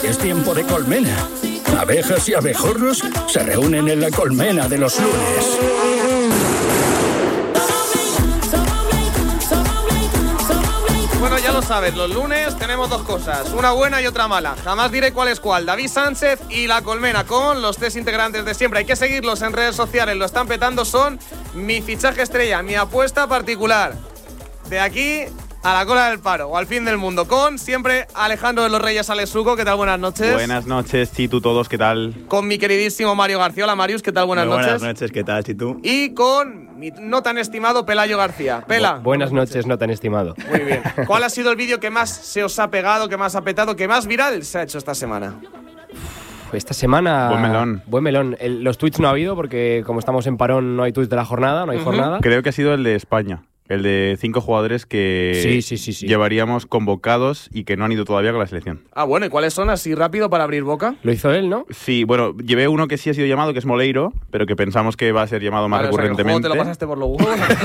Es tiempo de colmena. Abejas y abejorros se reúnen en la colmena de los lunes. Bueno, ya lo sabes, los lunes tenemos dos cosas, una buena y otra mala. Jamás diré cuál es cuál. David Sánchez y La Colmena, con los tres integrantes de siempre. Hay que seguirlos en redes sociales, lo están petando, son mi fichaje estrella, mi apuesta particular. De aquí a la cola del paro o al fin del mundo, con siempre Alejandro de los Reyes Alesuco. ¿Qué tal? Buenas noches. Buenas noches, Chitu, todos, ¿qué tal? Con mi queridísimo Mario García. Hola, Marius, ¿qué tal? Buenas noches. Buenas noches, ¿qué tal, Chitu? Y con mi no tan estimado Pelayo García. Pela. Buenas noches, no tan estimado. Muy bien. ¿Cuál ha sido el vídeo que más se os ha pegado, que más ha petado, que más viral se ha hecho esta semana? Esta semana… Buen melón. Buen melón. Los tweets no ha habido porque como estamos en parón no hay tweets de la jornada, no hay jornada. Creo que ha sido el de España. El de 5 jugadores que sí. llevaríamos convocados y que no han ido todavía con la selección. Ah, bueno, ¿y cuáles son así rápido para abrir boca? Lo hizo él, ¿no? Sí, bueno, llevé uno que sí ha sido llamado, que es Moleiro, pero que pensamos que va a ser llamado más recurrentemente. O sea, que el juego te lo pasaste por los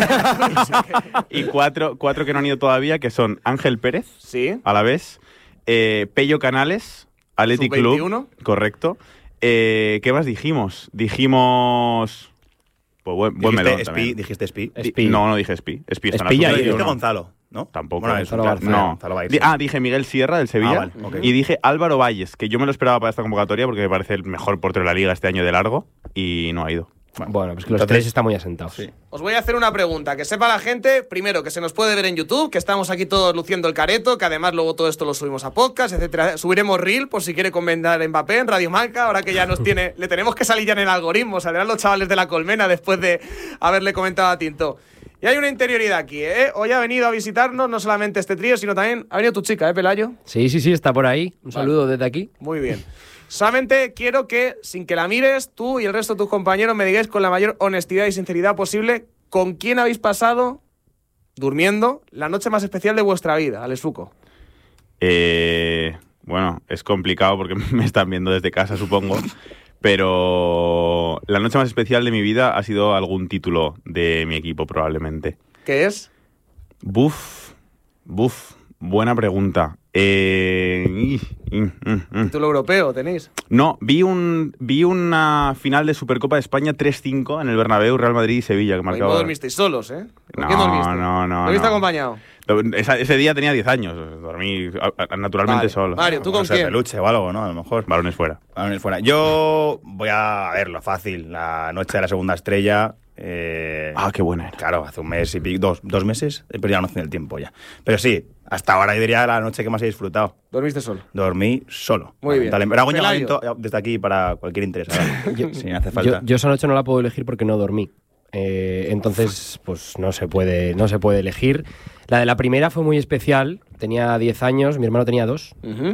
huevos. Y cuatro que no han ido todavía, que son Ángel Pérez, Sí. a la vez, Pello Canales, Athletic Club, Sub-21. correcto. ¿Qué más dijimos? Dijimos… Pues buen melón también. ¿Dijiste Spi? No dije Spi. Spi está en Espilla, absoluto, Dijiste no. Gonzalo, ¿no? Tampoco. Bueno, Gonzalo Barcelona. No. Gonzalo Valles. Dije Miguel Sierra, del Sevilla. Ah, vale, ok. Y dije Álvaro Valles, que yo me lo esperaba para esta convocatoria porque me parece el mejor portero de la liga este año de largo y no ha ido. Bueno, pues que los Entonces, tres están muy asentados. Sí. Os voy a hacer una pregunta, que sepa la gente, primero, que se nos puede ver en YouTube, que estamos aquí todos luciendo el careto, que además luego todo esto lo subimos a podcast, etcétera. Subiremos Reel, por si quiere comentar Mbappé en Radio Marca, ahora que ya nos tiene… le tenemos que salir ya en el algoritmo, saldrán los chavales de La Colmena después de haberle comentado a Tinto. Y hay una interioridad aquí, ¿eh? Hoy ha venido a visitarnos no solamente este trío, sino también ha venido tu chica, ¿eh, Pelayo? Sí, está por ahí. Un saludo desde aquí. Muy bien. Solamente quiero que, sin que la mires, tú y el resto de tus compañeros me digáis con la mayor honestidad y sinceridad posible con quién habéis pasado, durmiendo, la noche más especial de vuestra vida, Alesuco. Bueno, es complicado porque me están viendo desde casa, supongo. Pero la noche más especial de mi vida ha sido algún título de mi equipo, probablemente. ¿Qué es? Buf, buena pregunta. Título europeo, ¿tenéis? No, vi una final de Supercopa de España 3-5 en el Bernabéu, Real Madrid y Sevilla, que Hoy marcaba… no dormisteis solos, ¿eh? ¿Con No, quién dormiste? no. ¿Dormiste acompañado? Ese día tenía 10 años, dormí naturalmente Vale. solo. Mario, ¿tú con No sé, quién? peluche o algo, ¿no? A lo mejor. Balones fuera. Balones fuera. Yo voy a ver lo fácil. La noche de la segunda estrella. Qué buena era. Claro, hace un mes y pico, dos meses. He perdido la noción del tiempo ya. Pero sí, hasta ahora yo diría la noche que más he disfrutado. ¿Dormiste solo? Dormí solo. Muy bien. Pero hago un Pelayo. llamamiento desde aquí para cualquier interesado. Si me hace falta. Yo esa noche no la puedo elegir porque no dormí. Entonces, pues no se puede elegir. La de la primera fue muy especial. Tenía 10 años, mi hermano tenía 2.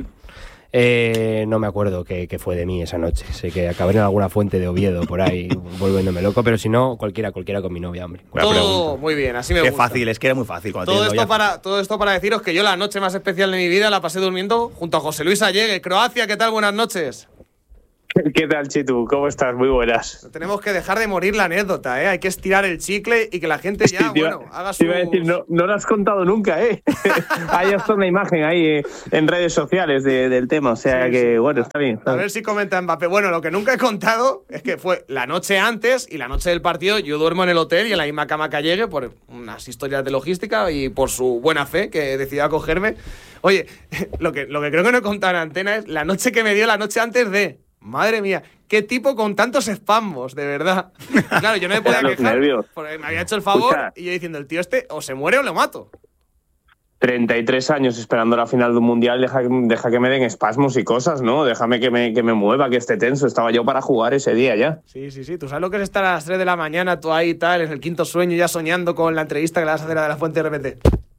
No me acuerdo qué fue de mí esa noche. Sé que acabé en alguna fuente de Oviedo por ahí volviéndome loco, pero si no, cualquiera con mi novia, hombre. Buena Todo pregunta. muy bien, así me Qué gusta. fácil, es que era muy fácil. Cuando Todo tienes esto, novia. todo esto para deciros que yo la noche más especial de mi vida la pasé durmiendo junto a José Luis Allegue. Croacia, ¿qué tal? Buenas noches. ¿Qué tal, Chitu? ¿Cómo estás? Muy buenas. Tenemos que dejar de morir la anécdota, ¿eh? Hay que estirar el chicle y que la gente ya, haga su… Te iba a decir, no lo has contado nunca, ¿eh? Hay hasta una imagen ahí en redes sociales del tema, o sea que, bueno, está bien. A ver si comenta Mbappé. Bueno, lo que nunca he contado es que fue la noche antes y la noche del partido. Yo duermo en el hotel y en la misma cama que Allegue por unas historias de logística y por su buena fe que decidió acogerme. Oye, lo que creo que no he contado en antena es la noche que me dio la noche antes de… Madre mía, qué tipo con tantos espasmos, de verdad. Claro, yo no me podía Los quejar nervios. porque me había hecho el favor. Escucha. Y yo diciendo, el tío este o se muere o lo mato. 33 años esperando la final de un mundial, deja que me den espasmos y cosas, ¿no? Déjame que me mueva, que esté tenso. Estaba yo para jugar ese día ya. Sí. Tú sabes lo que es estar a las 3 de la mañana, tú ahí y tal, en el quinto sueño, ya soñando con la entrevista que le vas a hacer a De La Fuente de repente.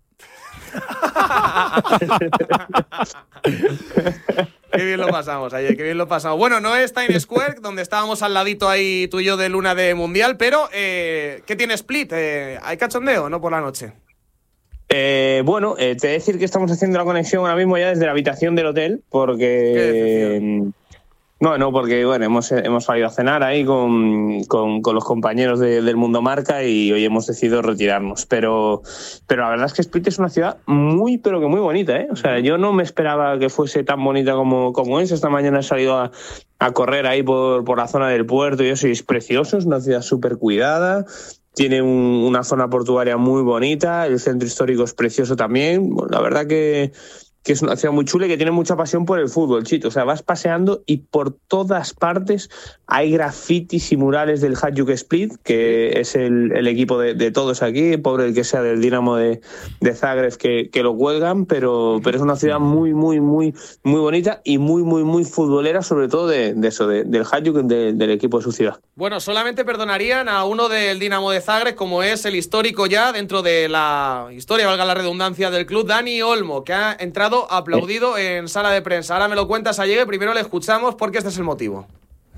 Qué bien lo pasamos ayer, qué bien lo pasamos. Bueno, no es Times Square, donde estábamos al ladito ahí tú y yo de luna de mundial, pero ¿qué tiene Split? ¿Hay cachondeo o no por la noche? Bueno, te voy a decir que estamos haciendo la conexión ahora mismo ya desde la habitación del hotel, porque Bueno, porque hemos salido a cenar ahí con los compañeros del Mundo Marca y hoy hemos decidido retirarnos. Pero la verdad es que Split es una ciudad muy, pero que muy bonita, ¿eh? O sea, yo no me esperaba que fuese tan bonita como es. Esta mañana he salido a correr ahí por la zona del puerto y eso, y es precioso, es una ciudad súper cuidada. Tiene una zona portuaria muy bonita, el centro histórico es precioso también. Bueno, la verdad que es una ciudad muy chula y que tiene mucha pasión por el fútbol, Chito. O sea, vas paseando y por todas partes hay grafitis y murales del Hajduk Split, que es el equipo de todos aquí, pobre el que sea del Dinamo de Zagreb que lo cuelgan, pero es una ciudad muy, muy, muy, muy bonita y muy, muy, muy futbolera, sobre todo del Hajduk, del equipo de su ciudad. Bueno, solamente perdonarían a uno del Dinamo de Zagreb, como es el histórico ya, dentro de la historia, valga la redundancia, del club, Dani Olmo, que ha entrado aplaudido en sala de prensa. Ahora me lo cuentas, Allegue, primero le escuchamos porque este es el motivo.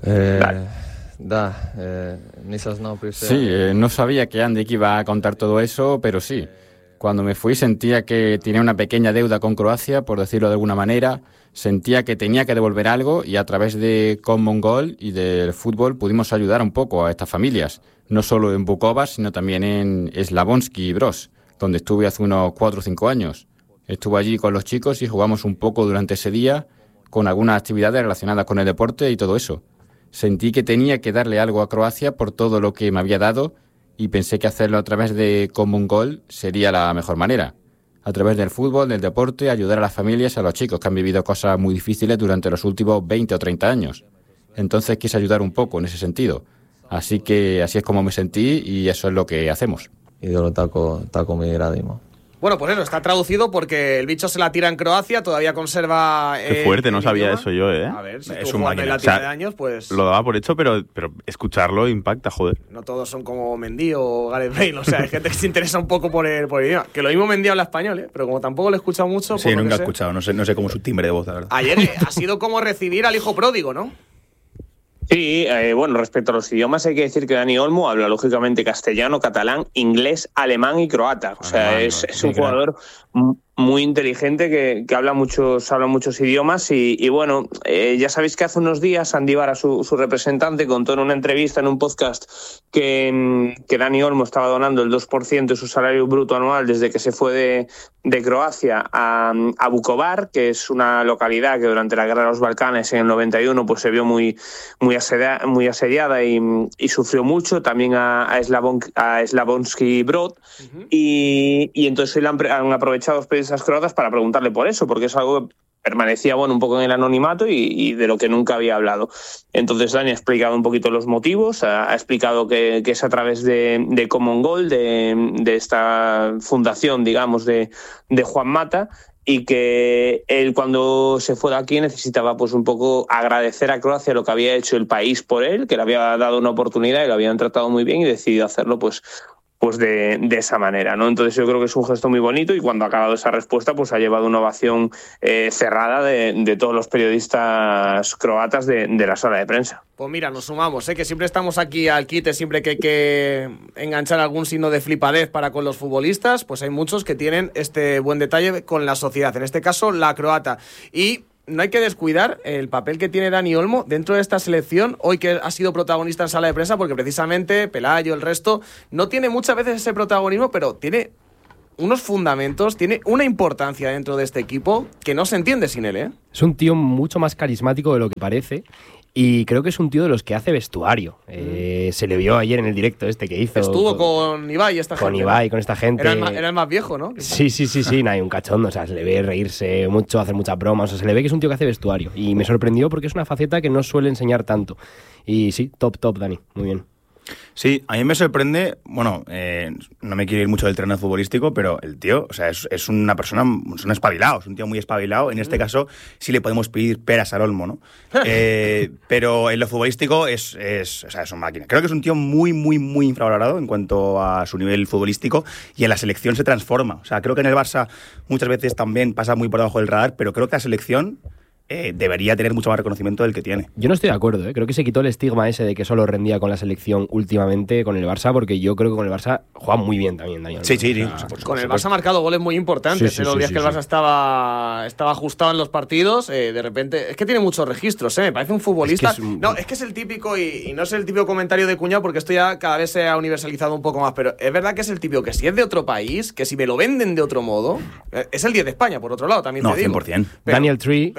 Sí, no sabía que Andy iba a contar todo eso, pero sí. Cuando me fui sentía que tenía una pequeña deuda con Croacia, por decirlo de alguna manera. Sentía que tenía que devolver algo y a través de Common Goal y del fútbol pudimos ayudar un poco a estas familias. No solo en Bukova, sino también en Slavonski Bros, donde estuve hace unos 4 o 5 años. Estuve allí con los chicos y jugamos un poco durante ese día con algunas actividades relacionadas con el deporte y todo eso. Sentí que tenía que darle algo a Croacia por todo lo que me había dado y pensé que hacerlo a través de Common Goal sería la mejor manera. A través del fútbol, del deporte, ayudar a las familias y a los chicos que han vivido cosas muy difíciles durante los últimos 20 o 30 años. Entonces quise ayudar un poco en ese sentido. Así es como me sentí y eso es lo que hacemos. Bueno, pues eso, está traducido porque el bicho se la tira en Croacia, todavía conserva... Qué fuerte, no sabía eso yo, ¿eh? A ver, si es tú un jugaste máquina. la tira de años, pues... Lo daba por hecho, pero escucharlo impacta, joder. No todos son como Mendy o Gareth Bale, o sea, hay gente que se interesa un poco por el idioma. Que lo mismo Mendy habla español, ¿eh? Pero como tampoco lo he escuchado mucho... Sí, nunca he escuchado, no sé cómo es su timbre de voz, la verdad. Ayer ha sido como recibir al hijo pródigo, ¿no? Sí, bueno, respecto a los idiomas hay que decir que Dani Olmo habla lógicamente castellano, catalán, inglés, alemán y croata. O sea, es un jugador muy inteligente que habla muchos idiomas y bueno, ya sabéis que hace unos días Andy Vara, su representante, contó en una entrevista, en un podcast, que Dani Olmo estaba donando el 2% de su salario bruto anual desde que se fue de Croacia a Vukovar, que es una localidad que durante la Guerra de los Balcanes en el 91 pues se vio muy asediada y sufrió mucho, también a Slavonski Brod, y entonces hoy han aprovechado los periodistas croatas para preguntarle por eso, porque es algo que permanecía un poco en el anonimato y de lo que nunca había hablado. Entonces Dani ha explicado un poquito los motivos, ha explicado que es a través de Common Goal, de esta fundación, digamos, de Juan Mata, y que él cuando se fue de aquí necesitaba pues un poco agradecer a Croacia lo que había hecho el país por él, que le había dado una oportunidad y lo habían tratado muy bien y decidió hacerlo pues de esa manera, ¿no? Entonces yo creo que es un gesto muy bonito y cuando ha acabado esa respuesta pues ha llevado una ovación cerrada de todos los periodistas croatas de la sala de prensa. Pues mira, nos sumamos, que siempre estamos aquí al quite, siempre que hay que enganchar algún signo de flipadez para con los futbolistas, pues hay muchos que tienen este buen detalle con la sociedad, en este caso la croata. Y no hay que descuidar el papel que tiene Dani Olmo dentro de esta selección, hoy que ha sido protagonista en sala de prensa, porque precisamente Pelayo, el resto, no tiene muchas veces ese protagonismo, pero tiene unos fundamentos, tiene una importancia dentro de este equipo que no se entiende sin él, ¿eh? Es un tío mucho más carismático de lo que parece. Y creo que es un tío de los que hace vestuario. Se le vio ayer en el directo que hizo. Estuvo con Ibai y esta gente. Con Ibai, con esta gente. Era el más viejo, ¿no? Sí, hay un cachondo. O sea, se le ve reírse mucho, hacer muchas bromas. O sea, se le ve que es un tío que hace vestuario. Y me sorprendió porque es una faceta que no suele enseñar tanto. Y sí, top, Dani. Muy bien. Sí, a mí me sorprende, no me quiero ir mucho del terreno futbolístico, pero el tío, o sea, es una persona, es un espabilado, es un tío muy espabilado. En este caso sí le podemos pedir peras al olmo, ¿no? Pero en lo futbolístico es una máquina. Creo que es un tío muy, muy, muy infravalorado en cuanto a su nivel futbolístico y en la selección se transforma. O sea, creo que en el Barça muchas veces también pasa muy por debajo del radar, pero creo que la selección debería tener mucho más reconocimiento del que tiene. Yo no estoy de acuerdo, creo que se quitó el estigma ese de que solo rendía con la selección últimamente con el Barça, porque yo creo que con el Barça juega muy bien también, Daniel. Sí. Con el Barça ha marcado goles muy importantes. Los días que el Barça estaba ajustado en los partidos, de repente... Es que tiene muchos registros, me parece un futbolista... Es que es el típico, y no es el típico comentario de cuñado, porque esto ya cada vez se ha universalizado un poco más, pero es verdad que es el típico que si es de otro país, que si me lo venden de otro modo... Es el 10 de España, por otro lado, también te digo. 100%. Daniel Tree...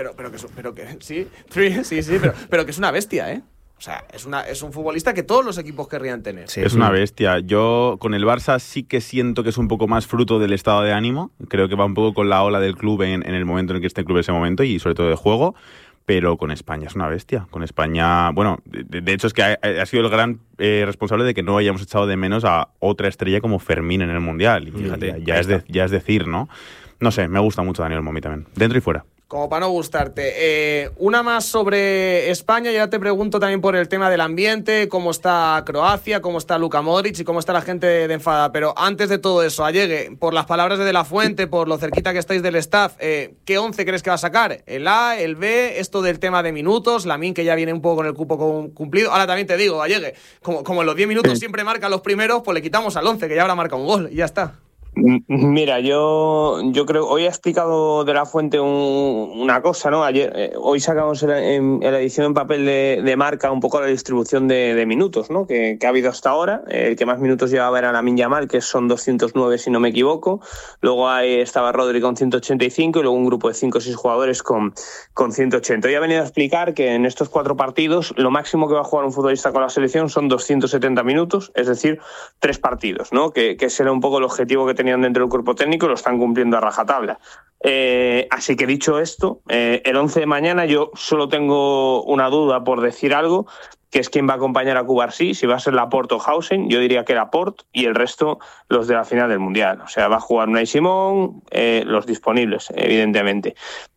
Pero que es una bestia, O sea, es un futbolista que todos los equipos querrían tener. Sí, es una bestia. Yo con el Barça sí que siento que es un poco más fruto del estado de ánimo. Creo que va un poco con la ola del club en el momento en el que esté el club en ese momento y sobre todo de juego. Pero con España es una bestia. Con España, bueno, de hecho es que ha sido el gran responsable de que no hayamos echado de menos a otra estrella como Fermín en el Mundial. Y fíjate, ya es decir, ¿no? No sé, me gusta mucho Daniel Olmo también. Dentro y fuera. Como para no gustarte. Una más sobre España. Ya te pregunto también por el tema del ambiente, cómo está Croacia, cómo está Luka Modric y cómo está la gente de enfada. Pero antes de todo eso, Allegue, por las palabras de La Fuente, por lo cerquita que estáis del staff, ¿qué 11 crees que va a sacar? ¿El A, el B? Esto del tema de minutos, Lamine que ya viene un poco con el cupo cumplido. Ahora también te digo, Allegue, como en los 10 minutos siempre marca los primeros, pues le quitamos al 11, que ya habrá marcado un gol y ya está. Mira, yo creo, hoy ha explicado De La Fuente una cosa, ¿no? Ayer, hoy sacamos en la edición en papel de Marca un poco la distribución de minutos, ¿no? Que ha habido hasta ahora. El que más minutos llevaba era Lamine Yamal, que son 209 si no me equivoco. Luego ahí estaba Rodri con 185 y luego un grupo de 5 o 6 jugadores con 180. Hoy ha venido a explicar que en estos 4 partidos lo máximo que va a jugar un futbolista con la selección son 270 minutos, es decir, 3 partidos, ¿no? Que ese era un poco el objetivo que tenían dentro del cuerpo técnico y lo están cumpliendo a rajatabla. Así que dicho esto, el 11 de mañana yo solo tengo una duda por decir algo, que es quién va a acompañar a Cubarsí, si va a ser Laporte o Hausen. Yo diría que Laporte y el resto los de la final del Mundial. O sea, va a jugar Unai Simón, los disponibles, evidentemente.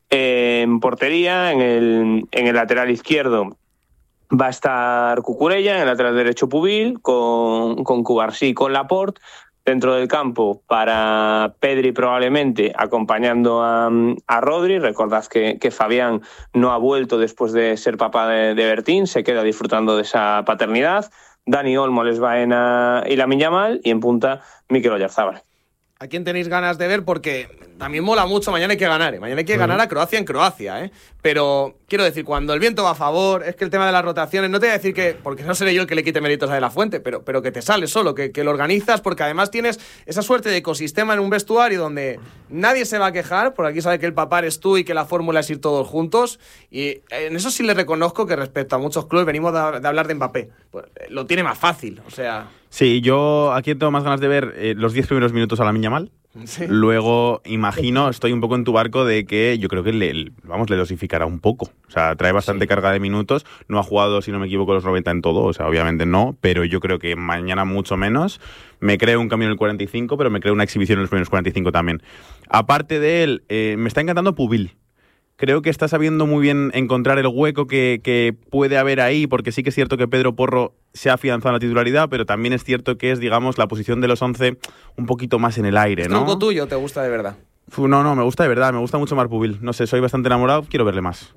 En portería, en el lateral izquierdo, va a estar Cucurella, en el lateral derecho Pubil, con Cubarsí y con Laporte. Dentro del campo para Pedri probablemente acompañando a Rodri. Recordad que Fabián no ha vuelto después de ser papá de Bertín, se queda disfrutando de esa paternidad. Dani Olmo, Les Baena y Lamine Yamal, y en punta Mikel Oyarzabal. ¿A quién tenéis ganas de ver? Porque también mola mucho, mañana hay que ganar, Mañana hay que ganar a Croacia en Croacia, Pero quiero decir, cuando el viento va a favor, es que el tema de las rotaciones, no te voy a decir que, porque no seré yo el que le quite méritos a De La Fuente, pero que te sale solo, que lo organizas, porque además tienes esa suerte de ecosistema en un vestuario donde nadie se va a quejar, por aquí sabe que el papá eres tú y que la fórmula es ir todos juntos, y en eso sí le reconozco que respecto a muchos clubes, venimos de hablar de Mbappé, pues, lo tiene más fácil, o sea... Sí, yo aquí tengo más ganas de ver los 10 primeros minutos a Lamine Yamal. Sí. Luego, imagino, estoy un poco en tu barco de que yo creo que le dosificará un poco. O sea, trae bastante carga de minutos. No ha jugado, si no me equivoco, los 90 en todo. O sea, obviamente no, pero yo creo que mañana mucho menos. Me creo un cambio en el 45, pero me creo una exhibición en los primeros 45 también. Aparte de él, me está encantando Pubil. Creo que está sabiendo muy bien encontrar el hueco que puede haber ahí, porque sí que es cierto que Pedro Porro se ha afianzado en la titularidad, pero también es cierto que es, digamos, la posición de los 11 un poquito más en el aire, ¿no? ¿Es tronco tuyo te gusta de verdad? No, me gusta de verdad, me gusta mucho Marc Pubil. No sé, soy bastante enamorado, quiero verle más.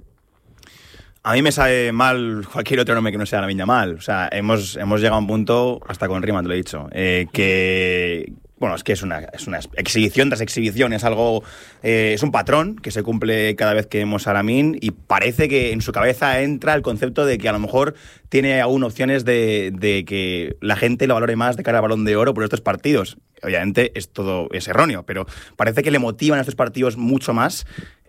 A mí me sabe mal cualquier otro nombre que no sea Lamine Yamal. O sea, hemos llegado a un punto, hasta con rima te lo he dicho, que... Bueno, es que es una exhibición tras exhibición, es algo, es un patrón que se cumple cada vez que vemos a Lamine, y parece que en su cabeza entra el concepto de que a lo mejor tiene aún opciones de que la gente lo valore más de cara al Balón de Oro por estos partidos. Obviamente es erróneo, pero parece que le motivan estos partidos mucho más.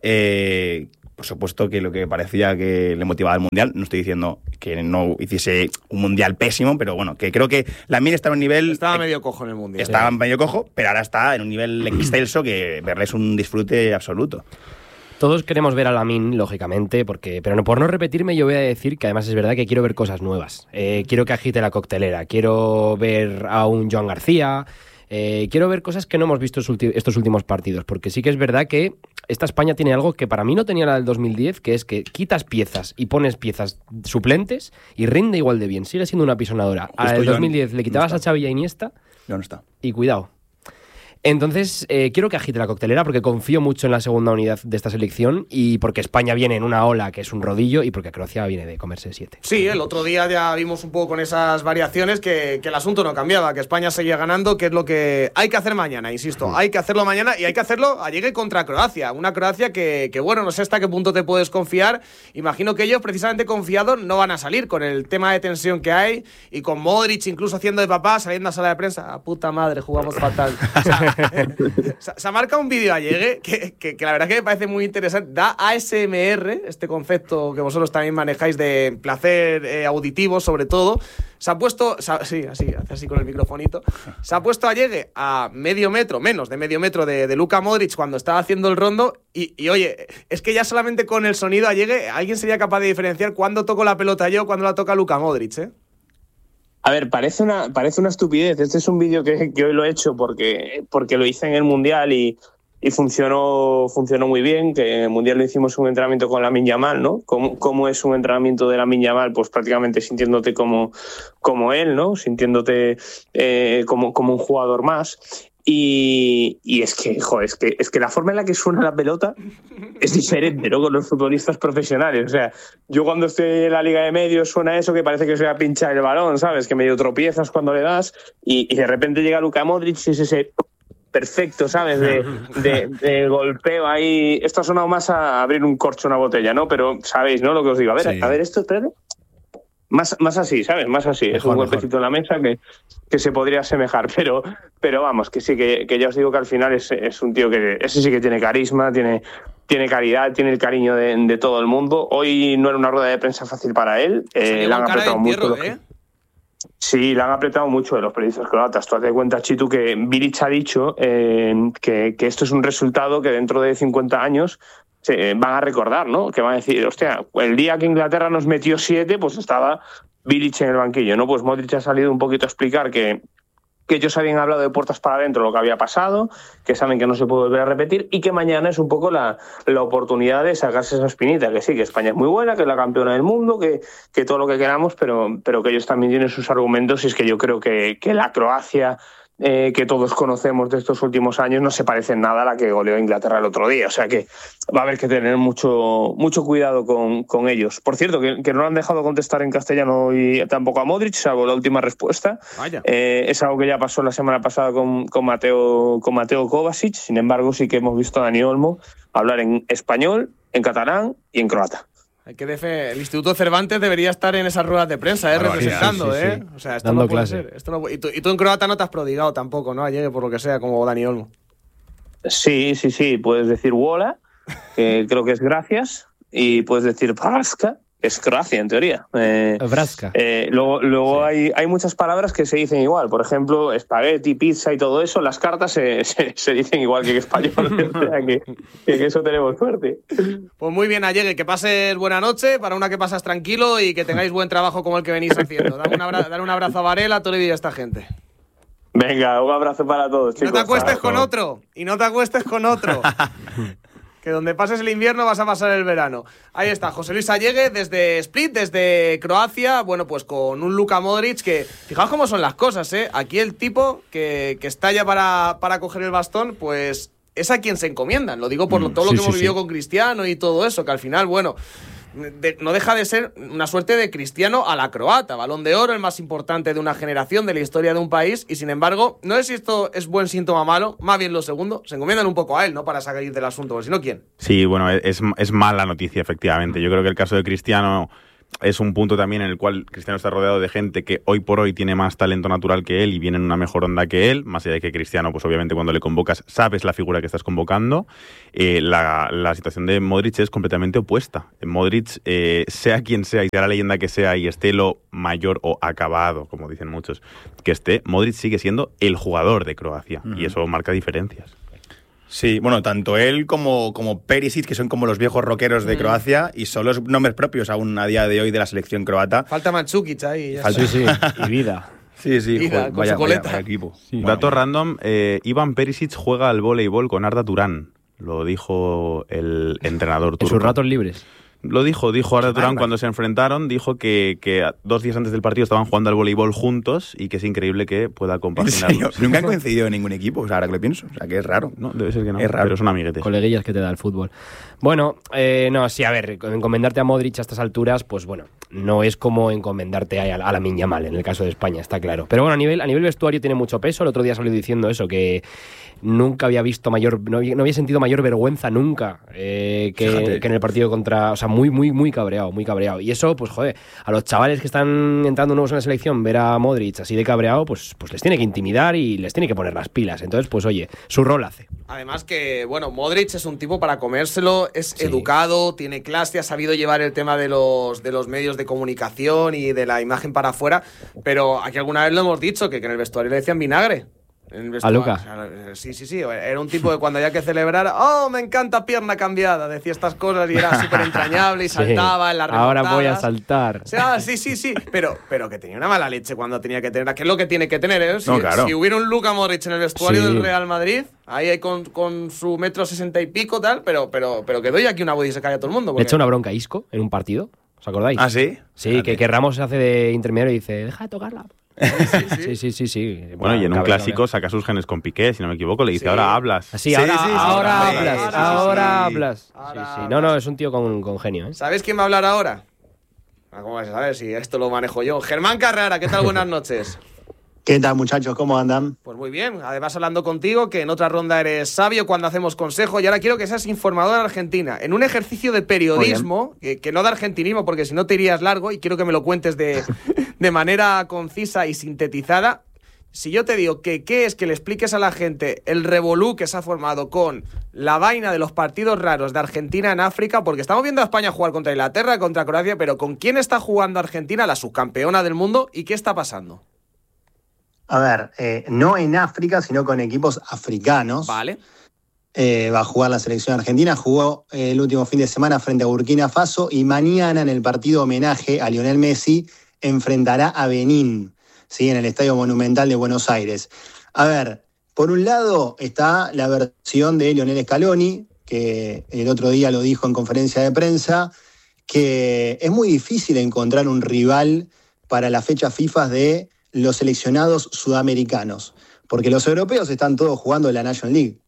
Por supuesto que lo que parecía que le motivaba al Mundial, no estoy diciendo que no hiciese un Mundial pésimo, pero bueno, que creo que Lamine está en un nivel... Estaba medio cojo en el Mundial. Estaba medio cojo, pero ahora está en un nivel excelso que verle es un disfrute absoluto. Todos queremos ver a Lamine, lógicamente, pero por no repetirme, yo voy a decir que además es verdad que quiero ver cosas nuevas. Quiero que agite la coctelera, quiero ver a un Joan García... quiero ver cosas que no hemos visto estos últimos partidos, porque sí que es verdad que esta España tiene algo que para mí no tenía la del 2010, que es que quitas piezas y pones piezas suplentes y rinde igual de bien, sigue siendo una pisonadora. A la del 2010 le quitabas a Xavi y a Iniesta no está. Y cuidado. Entonces, quiero que agite la coctelera porque confío mucho en la segunda unidad de esta selección y porque España viene en una ola que es un rodillo y porque Croacia viene de comerse 7. Sí, el otro día ya vimos un poco con esas variaciones que el asunto no cambiaba, que España seguía ganando, que es lo que hay que hacer mañana, insisto. Hay que hacerlo mañana y hay que hacerlo a llegue contra Croacia. Una Croacia que, bueno, no sé hasta qué punto te puedes confiar. Imagino que ellos, precisamente confiados, no van a salir con el tema de tensión que hay y con Modric incluso haciendo de papá, saliendo a sala de prensa. ¡Ah, puta madre, jugamos fatal! O sea, se ha marcado un vídeo a llegue que la verdad que me parece muy interesante. Da ASMR, este concepto que vosotros también manejáis de placer auditivo, sobre todo. Se ha puesto, sí, así con el microfonito. Se ha puesto a llegue a medio metro, menos de medio metro de Luka Modric cuando estaba haciendo el rondo. Y oye, es que ya solamente con el sonido a llegue, alguien sería capaz de diferenciar cuándo toco la pelota yo, cuándo la toca Luka Modric, ¿eh? A ver, parece una estupidez. Este es un vídeo que hoy lo he hecho porque lo hice en el Mundial y funcionó muy bien, que en el Mundial lo hicimos un entrenamiento con Lamine Yamal, ¿no? ¿Cómo es un entrenamiento de Lamine Yamal? Pues prácticamente sintiéndote como él, ¿no? Sintiéndote como un jugador más. Y es que, joder, es que la forma en la que suena la pelota es diferente, ¿no? Con los futbolistas profesionales. O sea, yo cuando estoy en la Liga de Medios suena eso que parece que se va a pinchar el balón, ¿sabes? Que medio tropiezas cuando le das y de repente llega Luka Modric y es ese perfecto, ¿sabes? De golpeo ahí. Esto ha sonado más a abrir un corcho, una botella, ¿no? Pero sabéis, ¿no? Lo que os digo. A ver, sí. A ver esto, espérate. Más así, ¿sabes? Más así. Mejor, es un golpecito en la mesa que se podría asemejar, pero vamos, que sí, que ya os digo que al final es un tío que ese sí que tiene carisma, tiene calidad, tiene el cariño de todo el mundo. Hoy no era una rueda de prensa fácil para él. Le han apretado mucho. Sí, le han apretado mucho los periodistas croatas. Tú haz de cuenta, Chitu, que Bilic ha dicho que esto es un resultado que dentro de 50 años van a recordar, ¿no? Que van a decir, hostia, el día que Inglaterra nos metió 7, pues estaba Bilic en el banquillo, ¿no? Pues Modric ha salido un poquito a explicar que ellos habían hablado de puertas para adentro lo que había pasado, que saben que no se puede volver a repetir y que mañana es un poco la oportunidad de sacarse esa espinita, que sí, que España es muy buena, que es la campeona del mundo, que todo lo que queramos, pero que ellos también tienen sus argumentos y es que yo creo que la Croacia que todos conocemos de estos últimos años no se parece en nada a la que goleó a Inglaterra el otro día, o sea que va a haber que tener mucho cuidado con ellos. Por cierto, que no lo han dejado contestar en castellano y tampoco a Modric, salvo la última respuesta. Es algo que ya pasó la semana pasada con Mateo Kovacic. Sin embargo, sí que hemos visto a Dani Olmo hablar en español, en catalán y en croata. El Instituto Cervantes debería estar en esas ruedas de prensa, representando, sí. O sea, esto dando no puede clase. ser. Esto no, y tú en croata no te has prodigado tampoco, ¿no? Ayer, por lo que sea, como Dani Olmo. Sí, puedes decir wola, que creo que es gracias, y puedes decir praska, que es Croacia, en teoría. Vraska. Luego sí. Hay muchas palabras que se dicen igual. Por ejemplo, espagueti, pizza y todo eso, las cartas se dicen igual que en español. O sea, que eso tenemos suerte. Pues muy bien, Allegue, que pases buena noche, para una que pasas tranquilo y que tengáis buen trabajo como el que venís haciendo. Dale un abrazo a Varela, a Torre y a esta gente. Venga, un abrazo para todos, chicos. No te acuestes con otro. Y no te acuestes con otro. Que donde pases el invierno vas a pasar el verano. Ahí está, José Luis Allegue desde Split, desde Croacia. Bueno, pues con un Luka Modric que, fijaos cómo son las cosas, ¿eh? Aquí el tipo que está ya para coger el bastón, pues es a quien se encomiendan. Lo digo por todo lo que hemos vivido con Cristiano y todo eso, que al final, bueno, no deja de ser una suerte de Cristiano a la croata. Balón de oro, el más importante de una generación, de la historia de un país. Y sin embargo, no sé si esto es buen síntoma malo, más bien lo segundo. Se encomiendan un poco a él, ¿no? Para salir del asunto, porque si no, ¿quién? Sí, bueno, es mala noticia, efectivamente. Yo creo que el caso de Cristiano es un punto también en el cual Cristiano está rodeado de gente que hoy por hoy tiene más talento natural que él y viene en una mejor onda que él, más allá de que Cristiano, pues obviamente cuando le convocas sabes la figura que estás convocando. La situación de Modric es completamente opuesta. Modric, sea quien sea y sea la leyenda que sea y esté lo mayor o acabado, como dicen muchos, que esté, Modric sigue siendo el jugador de Croacia y eso marca diferencias. Sí, bueno, tanto él como Perisic, que son como los viejos rockeros de Croacia y son los nombres propios aún a día de hoy de la selección croata. Falta Mandzukic ahí. Sí, y Vida. Sí, Vida, joder, vaya equipo. Sí. Dato random, Ivan Perisic juega al voleibol con Arda Turán, lo dijo el entrenador turco. ¿En sus ratos libres? Lo dijo Arda Turán cuando se enfrentaron, dijo que 2 días antes del partido estaban jugando al voleibol juntos y que es increíble que pueda compaginarlo. Nunca han coincidido en ningún equipo, o sea, ahora que lo pienso, o sea, que es raro. No, debe ser que no, es raro. Pero son amiguetes. Coleguillas que te da el fútbol. Bueno, no, sí, a ver, encomendarte a Modric a estas alturas, pues bueno, no es como encomendarte a Lamine Yamal, en el caso de España, está claro. Pero bueno, a nivel vestuario tiene mucho peso. El otro día salió diciendo eso, que nunca había visto no había sentido mayor vergüenza nunca que en el partido contra... O sea, muy cabreado. Y eso, pues joder, a los chavales que están entrando nuevos en la selección, ver a Modric así de cabreado, pues les tiene que intimidar y les tiene que poner las pilas. Entonces, pues oye, su rol hace. Además que, bueno, Modric es un tipo para comérselo, es educado, tiene clase, ha sabido llevar el tema de los medios de comunicación y de la imagen para afuera, pero aquí alguna vez lo hemos dicho, que en el vestuario le decían vinagre. ¿A Luca? O sea, sí. Era un tipo que cuando había que celebrar, me encanta pierna cambiada, decía estas cosas y era súper entrañable y saltaba en las remontadas. Ahora voy a saltar. O sea, sí. Pero que tenía una mala leche cuando tenía que tener. ¿Qué es lo que tiene que tener? Claro. Si hubiera un Luka Modric en el vestuario del Real Madrid, ahí con su 1,60 y pico tal, pero que doy aquí una body y se cae a todo el mundo. Le echa una bronca a Isco en un partido, ¿os acordáis? ¿Ah, sí? Sí, que Ramos se hace de intermediario y dice, deja de tocarla. Sí. Bueno, y en un clásico saca sus genes con Piqué, si no me equivoco, le dice, ahora hablas. Sí, ahora hablas. No, es un tío con genio, ¿eh? ¿Sabes quién va a hablar ahora? ¿Cómo vas a saber si esto lo manejo yo? Germán Carrera, ¿qué tal? Buenas noches. ¿Qué tal, muchachos? ¿Cómo andan? Pues muy bien, además hablando contigo, que en otra ronda eres sabio cuando hacemos consejo, y ahora quiero que seas informador en Argentina, en un ejercicio de periodismo, que no de argentinismo, porque si no te irías largo, y quiero que me lo cuentes de manera concisa y sintetizada. Si yo te digo que qué es que le expliques a la gente el revolú que se ha formado con la vaina de los partidos raros de Argentina en África, porque estamos viendo a España jugar contra Inglaterra, contra Croacia, pero ¿con quién está jugando Argentina, la subcampeona del mundo, y qué está pasando? A ver, no en África, sino con equipos africanos. Vale. Va a jugar la selección argentina. Jugó el último fin de semana frente a Burkina Faso y mañana en el partido homenaje a Lionel Messi enfrentará a Benín, ¿sí? En el Estadio Monumental de Buenos Aires. A ver, por un lado está la versión de Lionel Scaloni, que el otro día lo dijo en conferencia de prensa, que es muy difícil encontrar un rival para la fecha FIFA de los seleccionados sudamericanos, porque los europeos están todos jugando en la National League.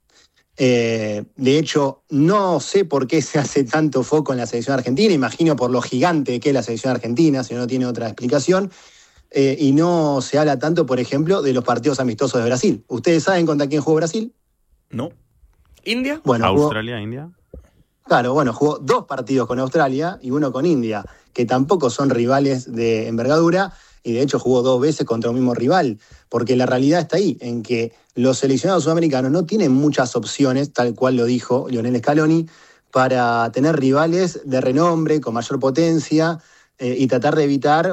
De hecho, no sé por qué se hace tanto foco en la selección argentina, imagino por lo gigante que es la selección argentina, si no tiene otra explicación, y no se habla tanto, por ejemplo, de los partidos amistosos de Brasil. ¿Ustedes saben contra quién jugó Brasil? No. ¿India? Bueno, Australia, India. Claro, bueno, jugó 2 partidos con Australia y 1 con India, que tampoco son rivales de envergadura, y de hecho jugó 2 veces contra un mismo rival, porque la realidad está ahí, en que los seleccionados sudamericanos no tienen muchas opciones, tal cual lo dijo Lionel Scaloni, para tener rivales de renombre, con mayor potencia, y tratar de evitar,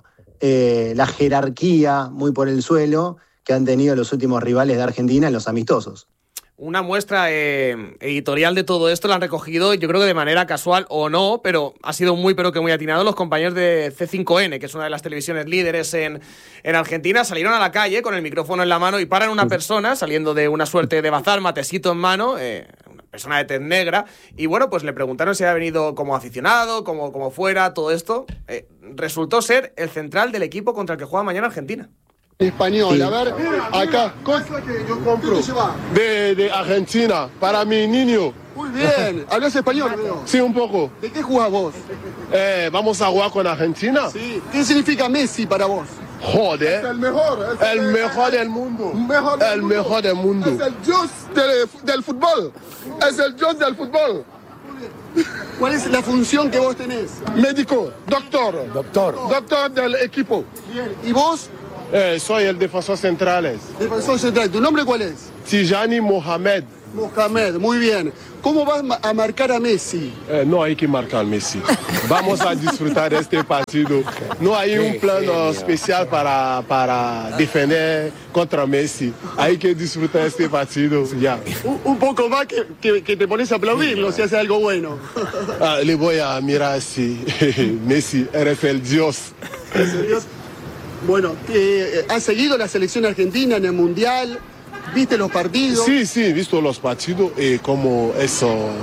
la jerarquía muy por el suelo que han tenido los últimos rivales de Argentina en los amistosos. Una muestra editorial de todo esto la han recogido, yo creo que de manera casual o no, pero ha sido muy atinado los compañeros de C5N, que es una de las televisiones líderes en Argentina. Salieron a la calle con el micrófono en la mano y paran una persona saliendo de una suerte de bazar, matecito en mano, una persona de tez negra, y bueno, pues le preguntaron si había venido como aficionado, como fuera, todo esto. Resultó ser el central del equipo contra el que juega mañana Argentina. Español, a ver, acá, que yo compro de Argentina para mi niño. Muy bien, ¿hablas español? Sí, un poco. ¿De qué jugás vos? ¿Vamos a jugar con Argentina? Sí. ¿Qué significa Messi para vos? Joder. Es el mejor. El mejor del mundo. El mejor del mundo. Es el dios del fútbol. Es el dios del fútbol. ¿Cuál es la función que vos tenés? Médico, doctor. Doctor del equipo. Bien. ¿Y vos? Soy el defensor central. Defensor central. ¿Tu nombre cuál es? Tijani Mohamed. Mohamed, muy bien. ¿Cómo vas a marcar a Messi? No hay que marcar a Messi. Vamos a disfrutar este partido. No hay un plano especial para defender contra Messi. Hay que disfrutar este partido ya. Un poco más que te pones a aplaudirlo si hace algo bueno. Le voy a mirar si Messi eres el Dios. ¿Es el Dios? Bueno, ¿has seguido la selección argentina en el Mundial? ¿Viste los partidos? Sí, he visto los partidos y como eso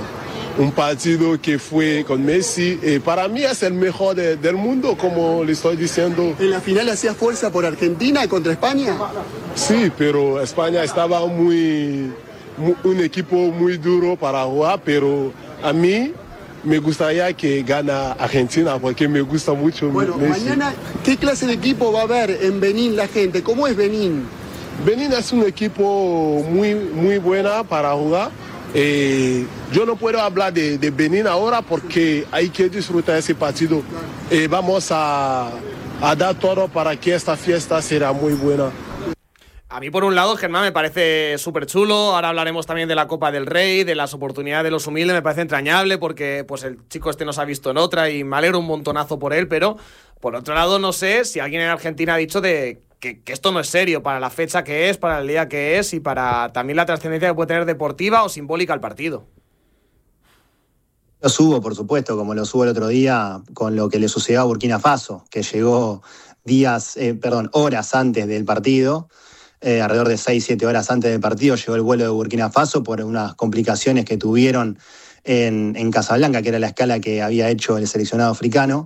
un partido que fue con Messi. Para mí es el mejor del mundo, como le estoy diciendo. ¿En la final hacía fuerza por Argentina contra España? Sí, pero España estaba un equipo muy duro para jugar, pero a mí me gustaría que gana Argentina porque me gusta mucho Bueno, Messi. mañana, ¿qué clase de equipo va a haber en Benín la gente? ¿Cómo es Benín? Benín es un equipo muy buena para jugar. Yo no puedo hablar de Benín ahora porque hay que disfrutar ese partido. Vamos a dar todo para que esta fiesta será muy buena. A mí, por un lado, Germán, me parece súper chulo. Ahora hablaremos también de la Copa del Rey, de las oportunidades de los humildes. Me parece entrañable porque pues el chico este nos ha visto en otra y me alegro un montonazo por él. Pero, por otro lado, no sé si alguien en Argentina ha dicho que esto no es serio para la fecha que es, para el día que es y para también la trascendencia que puede tener deportiva o simbólica el partido. Lo subo, por supuesto, como lo subo el otro día con lo que le sucedió a Burkina Faso, que llegó horas antes del partido. Alrededor de 6-7 horas antes del partido llegó el vuelo de Burkina Faso por unas complicaciones que tuvieron en Casablanca, que era la escala que había hecho el seleccionado africano.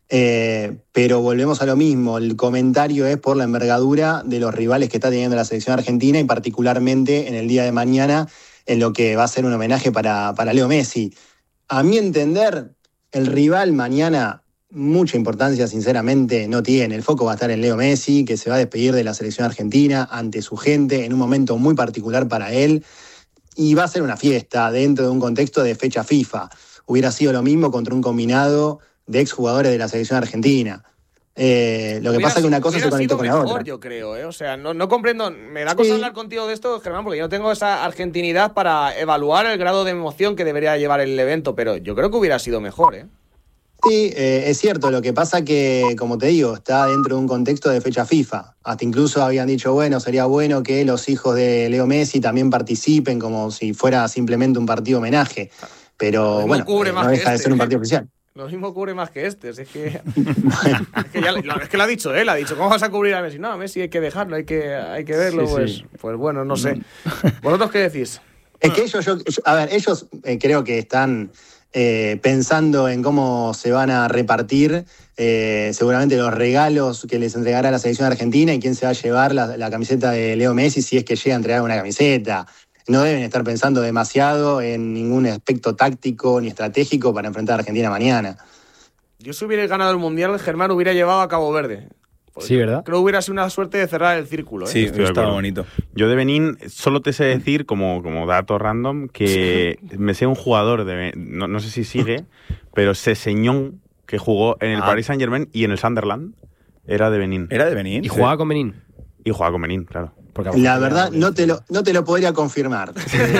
Pero volvemos a lo mismo, el comentario es por la envergadura de los rivales que está teniendo la selección argentina y particularmente en el día de mañana en lo que va a ser un homenaje para Leo Messi. A mi entender, el rival mañana mucha importancia sinceramente no tiene. El foco va a estar en Leo Messi, que se va a despedir de la selección argentina ante su gente en un momento muy particular para él y va a ser una fiesta dentro de un contexto de fecha FIFA. Hubiera sido lo mismo contra un combinado de exjugadores de la selección argentina. Lo que pasa es que una cosa se conectó con la otra. Yo creo, O sea, no comprendo. Me da cosa hablar contigo de esto, Germán, porque yo no tengo esa argentinidad para evaluar el grado de emoción que debería llevar el evento, pero yo creo que hubiera sido mejor, Sí, es cierto. Lo que pasa que, como te digo, está dentro de un contexto de fecha FIFA. Hasta incluso habían dicho, sería bueno que los hijos de Leo Messi también participen como si fuera simplemente un partido homenaje. Pero no deja de ser un partido oficial. Lo mismo cubre más que este. Es que lo ha dicho él. Ha dicho, ¿cómo vas a cubrir a Messi? No, a Messi hay que dejarlo, hay que verlo. Sí. Pues bueno, no sé. ¿Vosotros qué decís? Es que ellos creo que están pensando en cómo se van a repartir seguramente los regalos que les entregará la selección argentina y quién se va a llevar la camiseta de Leo Messi si es que llega a entregar una camiseta. No deben estar pensando demasiado en ningún aspecto táctico ni estratégico para enfrentar a Argentina mañana. Yo si hubiera ganado el Mundial, Germán hubiera llevado a Cabo Verde. Sí, ¿verdad? Creo que hubiera sido una suerte de cerrar el círculo. Sí, estaba bonito. Yo de Benín solo te sé decir, como dato random, que me sé un jugador de no sé si sigue, pero Sessegnon, que jugó en el Paris Saint-Germain y en el Sunderland, era de Benín. ¿Era de Benín? ¿Y jugaba con Benín? Y jugaba con Benín, claro. La verdad, no te lo podría confirmar.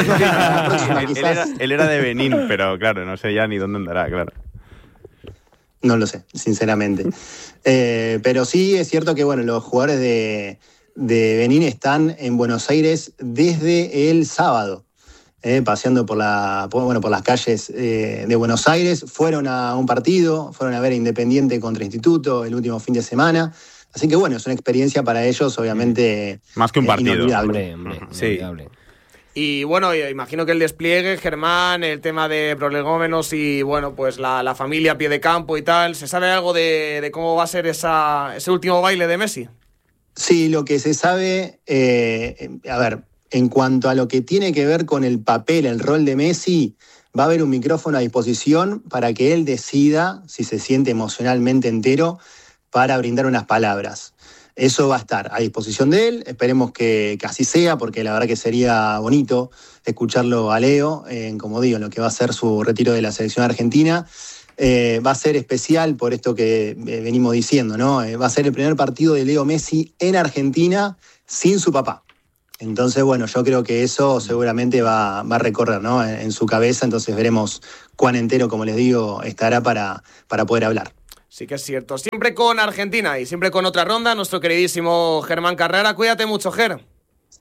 Él era de Benín, pero claro, no sé ya ni dónde andará, claro. No lo sé, sinceramente. Pero sí es cierto que los jugadores de Benín están en Buenos Aires desde el sábado, paseando por las calles de Buenos Aires. Fueron a un partido, fueron a ver a Independiente contra Instituto el último fin de semana. Así que es una experiencia para ellos, obviamente. Más que un partido. Hombre, sí. Y imagino que el despliegue, Germán, el tema de prolegómenos y pues la familia a pie de campo y tal, ¿se sabe algo de cómo va a ser ese último baile de Messi? Sí, lo que se sabe, en cuanto a lo que tiene que ver con el papel, el rol de Messi, va a haber un micrófono a disposición para que él decida si se siente emocionalmente entero para brindar unas palabras. Eso va a estar a disposición de él, esperemos que así sea, porque la verdad que sería bonito escucharlo a Leo, como digo, en lo que va a ser su retiro de la selección argentina. Va a ser especial por esto que venimos diciendo, ¿no? Va a ser el primer partido de Leo Messi en Argentina sin su papá. Entonces, yo creo que eso seguramente va a recorrer, ¿no? en su cabeza, entonces veremos cuán entero, como les digo, estará para poder hablar. Sí que es cierto. Siempre con Argentina y siempre con otra ronda, nuestro queridísimo Germán Carrera. Cuídate mucho, Ger.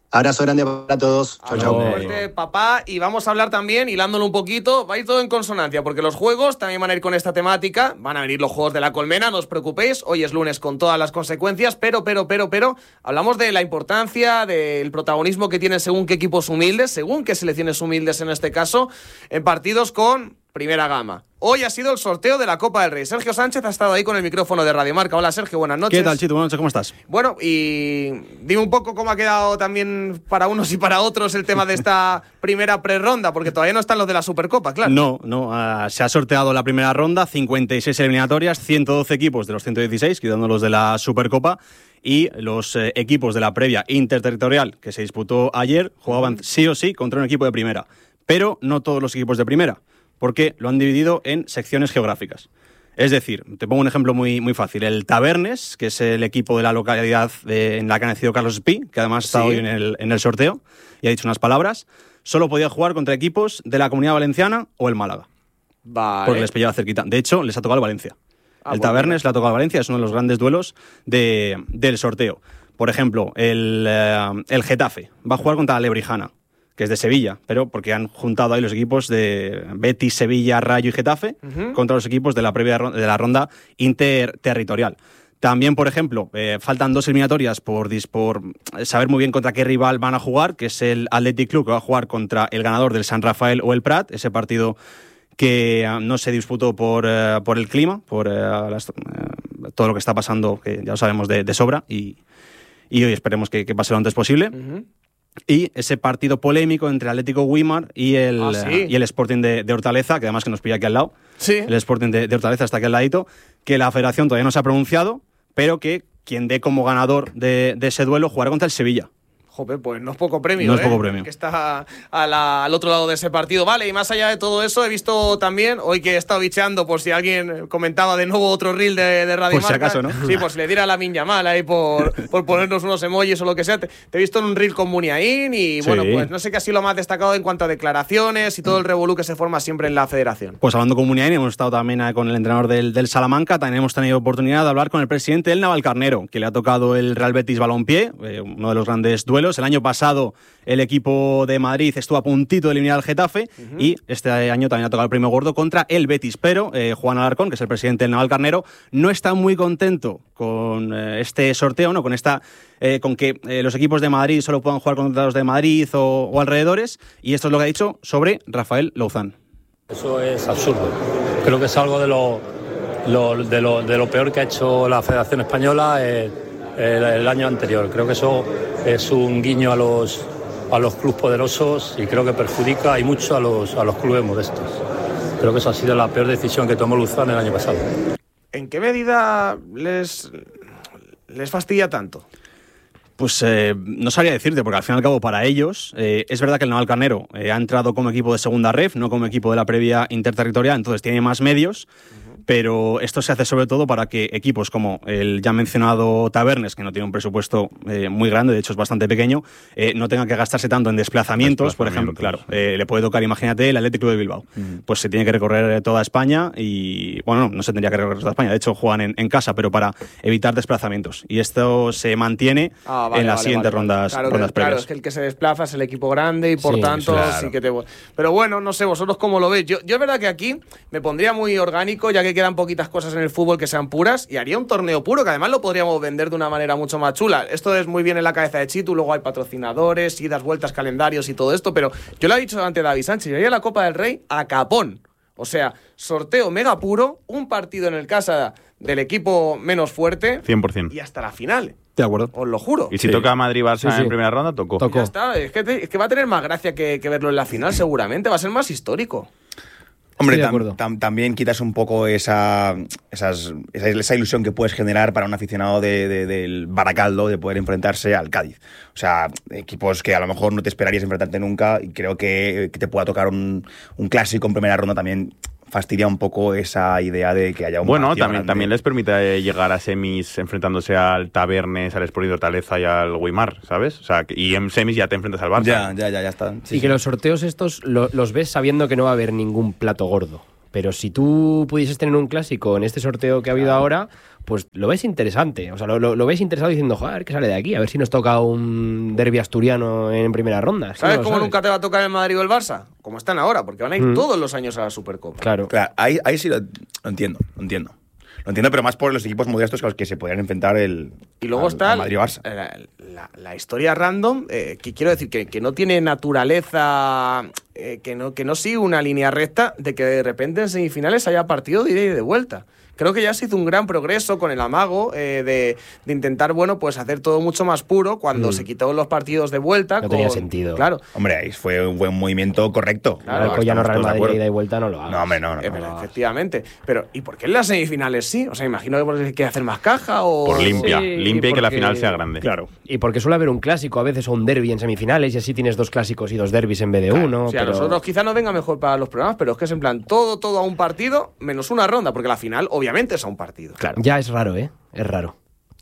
Abrazo grande para todos. Chau, chau. Fuerte, papá. Y vamos a hablar también, hilándolo un poquito, va a ir todo en consonancia, porque los juegos también van a ir con esta temática. Van a venir los juegos de la colmena, no os preocupéis. Hoy es lunes con todas las consecuencias, pero, hablamos de la importancia, del protagonismo que tienen según qué equipos humildes, según qué selecciones humildes en este caso, en partidos con primera gama. Hoy ha sido el sorteo de la Copa del Rey. Sergio Sánchez ha estado ahí con el micrófono de Radio Marca. Hola, Sergio, buenas noches. ¿Qué tal, Chito? Buenas noches, ¿cómo estás? Bueno, y dime un poco cómo ha quedado también para unos y para otros el tema de esta primera prerronda, porque todavía no están los de la Supercopa, claro. No, se ha sorteado la primera ronda, 56 eliminatorias, 112 equipos de los 116, quitando los de la Supercopa, y los equipos de la previa interterritorial que se disputó ayer jugaban sí o sí contra un equipo de primera, pero no todos los equipos de primera, porque lo han dividido en secciones geográficas. Es decir, te pongo un ejemplo muy, muy fácil. El Tabernes, que es el equipo de la localidad en la que ha nacido Carlos Espí, que además está hoy en el sorteo y ha dicho unas palabras, solo podía jugar contra equipos de la Comunidad Valenciana o el Málaga. Vale. Porque les pillaba cerquita. De hecho, les ha tocado el Valencia. El Tabernes le ha tocado al Valencia, es uno de los grandes duelos del sorteo. Por ejemplo, el Getafe va a jugar contra la Lebrijana, que es de Sevilla, pero porque han juntado ahí los equipos de Betis, Sevilla, Rayo y Getafe contra los equipos de la previa de la ronda interterritorial. También, por ejemplo, faltan 2 eliminatorias por saber muy bien contra qué rival van a jugar, que es el Athletic Club, que va a jugar contra el ganador del San Rafael o el Prat, ese partido que no se disputó por el clima, por todo lo que está pasando, que ya lo sabemos de sobra, y hoy esperemos que pase lo antes posible. Y ese partido polémico entre Atlético Weimar y el Sporting de Hortaleza, que además que nos pilla aquí al lado. Sí. El Sporting de Hortaleza está aquí al ladito, que la federación todavía no se ha pronunciado, pero que quien dé como ganador de ese duelo jugará contra el Sevilla. Joder, pues no es poco premio, no es poco premio. Que está al otro lado de ese partido. Vale, y más allá de todo eso, he visto también, hoy que he estado bicheando por si alguien comentaba de nuevo otro reel de Radio Marca. Por si acaso, ¿no? Sí, por si le diera la minya mal ahí por ponernos unos emojis o lo que sea. Te he visto en un reel con Muniain y bueno, pues no sé qué ha sido lo más destacado en cuanto a declaraciones y todo el revolú que se forma siempre en la federación. Pues hablando con Muniain, hemos estado también con el entrenador del Salamanca, también hemos tenido oportunidad de hablar con el presidente del Navalcarnero, que le ha tocado el Real Betis Balompié, uno de los grandes duelos. El año pasado el equipo de Madrid estuvo a puntito de eliminar al Getafe y este año también ha tocado el premio gordo contra el Betis, pero Juan Alarcón, que es el presidente del Navalcarnero, no está muy contento con este sorteo, ¿no? Con que los equipos de Madrid solo puedan jugar contra los de Madrid o alrededores, y esto es lo que ha dicho sobre Rafael Louzán. Eso es absurdo. Creo que es algo de lo peor que ha hecho la Federación Española el año anterior. Creo que eso es un guiño a los clubes poderosos y creo que perjudica y mucho a los clubes modestos. Creo que eso ha sido la peor decisión que tomó Louzán el año pasado. ¿En qué medida les fastidia tanto? Pues no sabría decirte, porque al fin y al cabo para ellos es verdad que el Navalcarnero ha entrado como equipo de segunda ref, no como equipo de la previa interterritorial, entonces tiene más medios. Pero esto se hace sobre todo para que equipos como el ya mencionado Tabernes, que no tiene un presupuesto muy grande, de hecho es bastante pequeño, no tengan que gastarse tanto en desplazamientos, por ejemplo. Claro, le puede tocar, imagínate, el Athletic Club de Bilbao. Pues se tiene que recorrer toda España y, bueno, no se tendría que recorrer toda España, de hecho juegan en casa, pero para evitar desplazamientos. Y esto se mantiene en las siguientes rondas previas. Claro, es que el que se desplaza es el equipo grande y por tanto sí que te... Pero bueno, no sé, vosotros cómo lo veis. Yo es verdad que aquí me pondría muy orgánico, ya que quedan poquitas cosas en el fútbol que sean puras, y haría un torneo puro que además lo podríamos vender de una manera mucho más chula. Esto es muy bien en la cabeza de Chitu, luego hay patrocinadores, idas, vueltas, calendarios y todo esto, pero yo lo he dicho antes David Sánchez, yo haría la Copa del Rey a capón. O sea, sorteo mega puro, un partido en el casa del equipo menos fuerte 100%. Y hasta la final. De acuerdo. Os lo juro. Y si toca Madrid-Barça en primera ronda, tocó. Ya está, es que va a tener más gracia que verlo en la final seguramente, va a ser más histórico. Hombre, también quitas un poco esa ilusión que puedes generar para un aficionado del Baracaldo de poder enfrentarse al Cádiz. O sea, equipos que a lo mejor no te esperarías enfrentarte nunca, y creo que te pueda tocar un clásico en primera ronda también fastidia un poco esa idea de que haya un bueno, también les permite llegar a semis enfrentándose al Tabernes, al Sporting de Hortaleza y al Weimar, ¿sabes? O sea, y en semis ya te enfrentas al Barça. Ya está. Sí, y que los sorteos estos los ves sabiendo que no va a haber ningún plato gordo. Pero si tú pudieses tener un clásico en este sorteo que ha habido ahora, pues lo ves interesante. O sea, lo ves interesado diciendo, joder, ¿qué sale de aquí? A ver si nos toca un derbi asturiano en primera ronda. ¿Sabes cómo nunca te va a tocar el Madrid o el Barça? Como están ahora, porque van a ir todos los años a la Supercopa. Claro. Ahí sí lo entiendo. Lo entiendo, pero más por los equipos modestos a los que se podrían enfrentar y luego está Madrid-Barça. La historia random, que quiero decir que no tiene naturaleza, que no sigue una línea recta, de que de repente en semifinales haya partido de ida y de vuelta. Creo que ya se hizo un gran progreso con el amago de intentar, bueno, pues hacer todo mucho más puro cuando se quitaron los partidos de vuelta. No tenía sentido. Claro. Hombre, ahí fue un buen movimiento correcto. Claro, el Collano Real Madrid de ida y vuelta no lo hagas. No, hombre, no. Efectivamente. Pero, ¿y por qué en las semifinales sí? O sea, imagino que porque quiere hacer más caja o... Por limpia. Sí, limpia y que la final sea grande. Claro. Y porque suele haber un clásico a veces o un derbi en semifinales y así tienes 2 clásicos y 2 derbis en vez de uno. O sea, pero... a nosotros quizá no venga mejor para los programas, pero es que es en plan todo a un partido menos una ronda, porque la final obviamente es a un partido. Claro. Ya es raro, ¿eh? Es raro.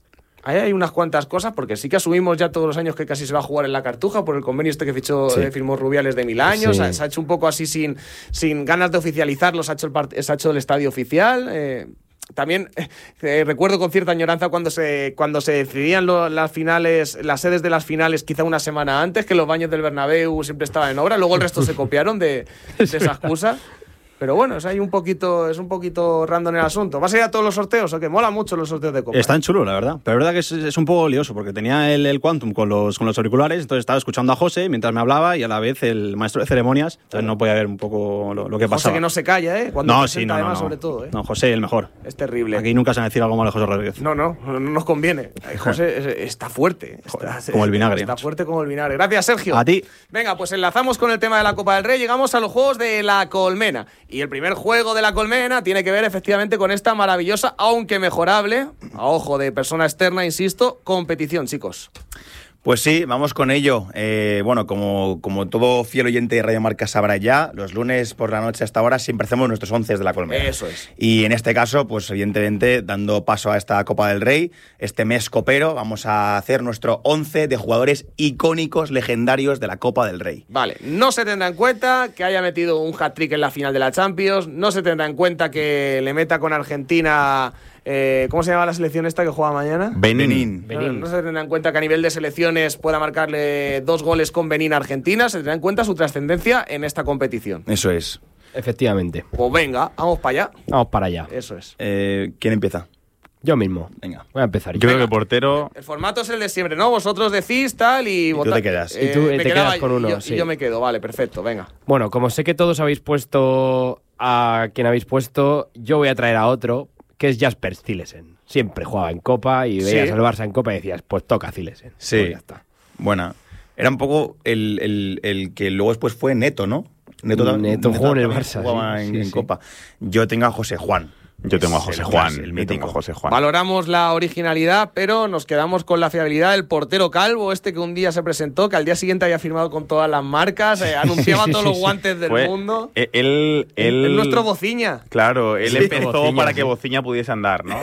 Ahí hay unas cuantas cosas, porque sí que asumimos ya todos los años que casi se va a jugar en la Cartuja por el convenio este que firmó Rubiales de 1000 años. Sí. Se ha hecho un poco así sin ganas de oficializarlo, se ha hecho el estadio oficial. También recuerdo con cierta añoranza cuando se decidían las finales, las sedes de las finales quizá una semana antes, que los baños del Bernabéu siempre estaban en obra, luego el resto se copiaron de esa excusa. Pero bueno, es un poquito random el asunto. ¿Vas a ir a todos los sorteos o qué? Mola mucho los sorteos de Copa. Están chulos, la verdad. Pero es verdad que es un poco lioso, porque tenía el Quantum con los auriculares, entonces estaba escuchando a José mientras me hablaba y a la vez el maestro de ceremonias, entonces no podía ver un poco lo que pasaba. José que no se calla, ¿eh? Cuando presenta, además, sobre todo, ¿eh? No, José, el mejor. Es terrible. Aquí nunca se va a decir algo malo de José Rodríguez. No nos conviene. José está fuerte. Como el vinagre. Está fuerte como el vinagre. Gracias, Sergio. A ti. Venga, pues enlazamos con el tema de la Copa del Rey. Llegamos a los Juegos de la Colmena. Y el primer juego de la Colmena tiene que ver efectivamente con esta maravillosa, aunque mejorable, a ojo de persona externa, insisto, competición, chicos. Pues sí, vamos con ello. Bueno, como todo fiel oyente de Radio Marca sabrá ya, los lunes por la noche hasta ahora siempre hacemos nuestros 11 de la Colmena. Eso es. Y en este caso, pues evidentemente, dando paso a esta Copa del Rey, este mes copero, vamos a hacer nuestro 11 de jugadores icónicos, legendarios de la Copa del Rey. Vale, no se tendrá en cuenta que haya metido un hat-trick en la final de la Champions, no se tendrá en cuenta que le meta con Argentina... ¿Cómo se llama la selección esta que juega mañana? Benín. No se tendrá en cuenta que a nivel de selecciones pueda marcarle 2 goles con Benín a Argentina, se tendrá en cuenta su trascendencia en esta competición. Eso es. Efectivamente. Pues venga, vamos para allá. Vamos para allá. Eso es. ¿Quién empieza? Yo mismo. Venga. Voy a empezar. Yo creo que portero... El formato es el de siempre, ¿no? Vosotros decís tal y tú te quedas. Y tú te quedas con uno, sí. Y yo me quedo, vale, perfecto, venga. Bueno, como sé que todos habéis puesto a quien habéis puesto, yo voy a traer a otro, que es Jasper Cillesen. Siempre jugaba en Copa y veías al Barça en Copa y decías, pues toca Cillesen. Sí, pues ya está. Buena. Era un poco el que luego después fue Neto, ¿no? Neto jugó en el Barça. Jugaba en Copa. Yo tengo a José Juan. Yo tengo a José Juan. El mítico José Juan. Valoramos la originalidad, pero nos quedamos con la fiabilidad del portero calvo, este que un día se presentó, que al día siguiente había firmado con todas las marcas, anunciaba todos los guantes del mundo. Él nuestro Bociña. Claro, él empezó Bociña, para que Bociña pudiese andar, ¿no?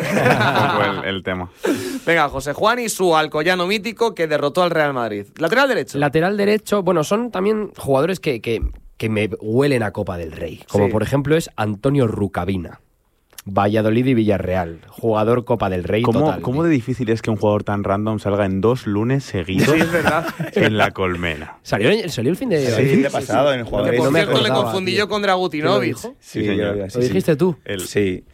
Un poco el tema. Venga, José Juan y su alcoyano mítico que derrotó al Real Madrid. Lateral derecho. Lateral derecho, bueno, son también jugadores que me huelen a Copa del Rey. Como por ejemplo es Antonio Rucabina. Valladolid y Villarreal, jugador Copa del Rey total. ¿Cómo de difícil es que un jugador tan random salga en 2 lunes seguidos sí, es verdad. en la Colmena? Salió el fin de... Sí, el fin de pasado en el jugador. Que por no cierto me le acordaba, confundí tío. yo con Dragutinovic. Sí, señor. ¿Lo dijiste tú? Sí.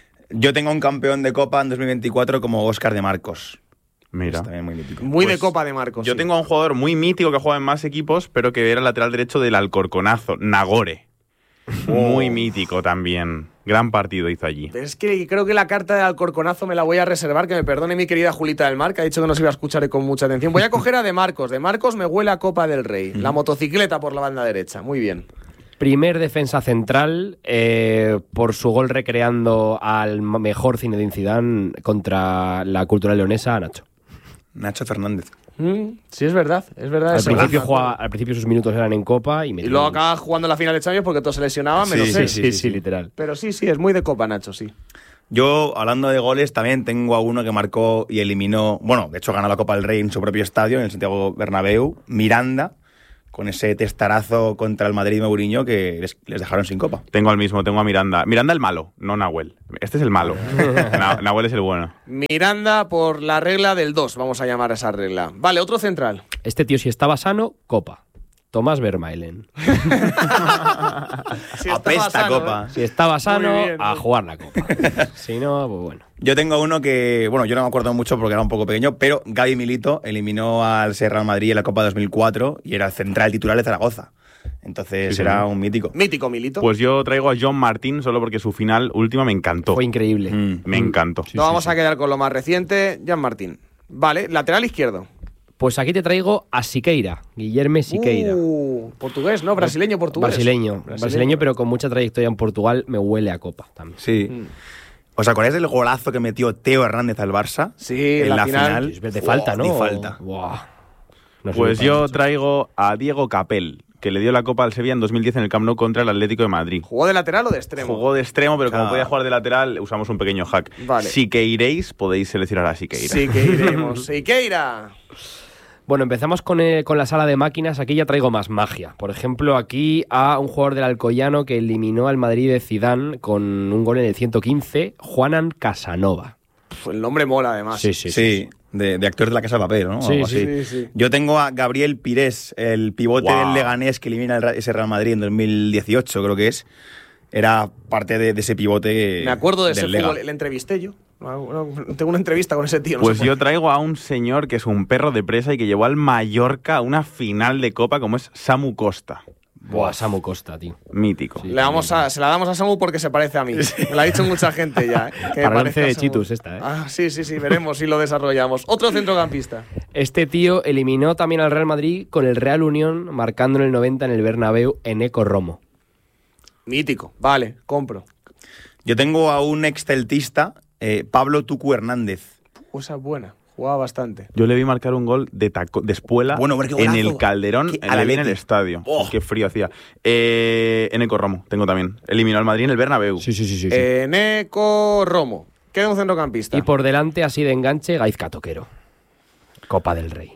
Yo tengo un campeón de Copa en 2024 como Óscar de Marcos. Mira. También muy mítico. Muy Pues de Copa de Marcos. Yo tengo a un jugador muy mítico que juega en más equipos, pero que era lateral derecho del Alcorconazo, Nagore. Muy mítico también. Gran partido hizo allí. Es que creo que la carta del Alcorconazo me la voy a reservar, que me perdone mi querida Julita del Mar, que ha dicho que nos iba a escuchar con mucha atención. Voy a coger a De Marcos. De Marcos me huele a Copa del Rey. La motocicleta por la banda derecha. Muy bien. Primer defensa central por su gol recreando al mejor Zinedine Zidane contra la Cultural Leonesa, Nacho Fernández. Sí, es verdad. Al principio sus minutos eran en Copa y luego acaba jugando la final de Champions porque todos se lesionaban, menos él. Sí, literal. Pero sí, es muy de Copa, Nacho, sí. Yo, hablando de goles, también tengo a uno que marcó y eliminó, bueno, de hecho ganó la Copa del Rey en su propio estadio, en el Santiago Bernabéu, Miranda, con ese testarazo contra el Madrid y Mourinho que les dejaron sin copa. Tengo al mismo, tengo a Miranda. Miranda el malo, no Nahuel. Este es el malo. Nahuel es el bueno. Miranda por la regla del 2, vamos a llamar a esa regla. Vale, otro central. Este tío, si estaba sano, copa. Tomás Vermaelen. Si Apesta sano, copa. Si estaba sano, Muy bien. a jugar la copa. Si no, pues bueno. Yo tengo uno que, bueno, yo no me acuerdo mucho porque era un poco pequeño, pero Gaby Milito eliminó al Real Madrid en la Copa 2004 y era central titular de Zaragoza. Entonces Sí, era sí. un mítico. Mítico Milito. Pues yo traigo a John Martín solo porque su final última me encantó. Fue increíble. Me encantó. Nos vamos a quedar con lo más reciente, Jan Martín. Vale, lateral izquierdo. Pues aquí te traigo a Siqueira, Guilherme Siqueira. Portugués, ¿no? Brasileño, portugués. Brasileño, pero con mucha trayectoria en Portugal, me huele a copa también. Sí. ¿Os acordáis del golazo que metió Teo Hernández al Barça? Sí, en la final. De falta, ¿no? De falta. Buah. No sé Pues qué yo pasa. traigo a Diego Capel, que le dio la Copa al Sevilla en 2010 en el Camp Nou contra el Atlético de Madrid. ¿Jugó de lateral o de extremo? Jugó de extremo, pero como Ah. podía jugar de lateral, usamos un pequeño hack. Vale. Si que iréis, podéis seleccionar a Siqueira. Sí que iremos. Siqueira. Bueno, empezamos con la sala de máquinas. Aquí ya traigo más magia. Por ejemplo, aquí a un jugador del Alcoyano que eliminó al Madrid de Zidane con un gol en el 115, Juanan Casanova. El nombre mola, además. Sí, de actor de La Casa de Papel, ¿no? Sí, Algo sí, así. sí. Yo tengo a Gabriel Pires, el pivote Wow. del Leganés que elimina ese Real Madrid en 2018, creo que es. Era parte de ese pivote. Me acuerdo de ese del Lega. fútbol. Le entrevisté yo. Tengo una entrevista con ese tío. No Pues sé yo por qué. traigo a un señor que es un perro de presa y que llevó al Mallorca a una final de Copa como es Samu Costa. Buah, Samu Costa, tío. Mítico. Se la damos a Samu porque se parece a mí. Me lo ha dicho mucha gente ya. Que Para el parece once a de Samu. Chitus esta, ¿eh? Ah, sí, veremos si lo desarrollamos. Otro centrocampista. Este tío eliminó también al Real Madrid con el Real Unión, marcando en el 90 en el Bernabéu, Eneco Romo. Mítico. Vale, compro. Yo tengo a un exceltista, Pablo Tucu Hernández. Esa es buena. Jugaba bastante. Yo le vi marcar un gol de espuela Bueno, hombre, qué en golazo. el Calderón, Qué en el Atleti. estadio. Oh. Qué frío hacía. Eneco Romo, tengo también. Eliminó al Madrid en el Bernabéu. Sí. Neco Romo. Queda un centrocampista. Y por delante, así de enganche, Gaizka Toquero. Copa del Rey.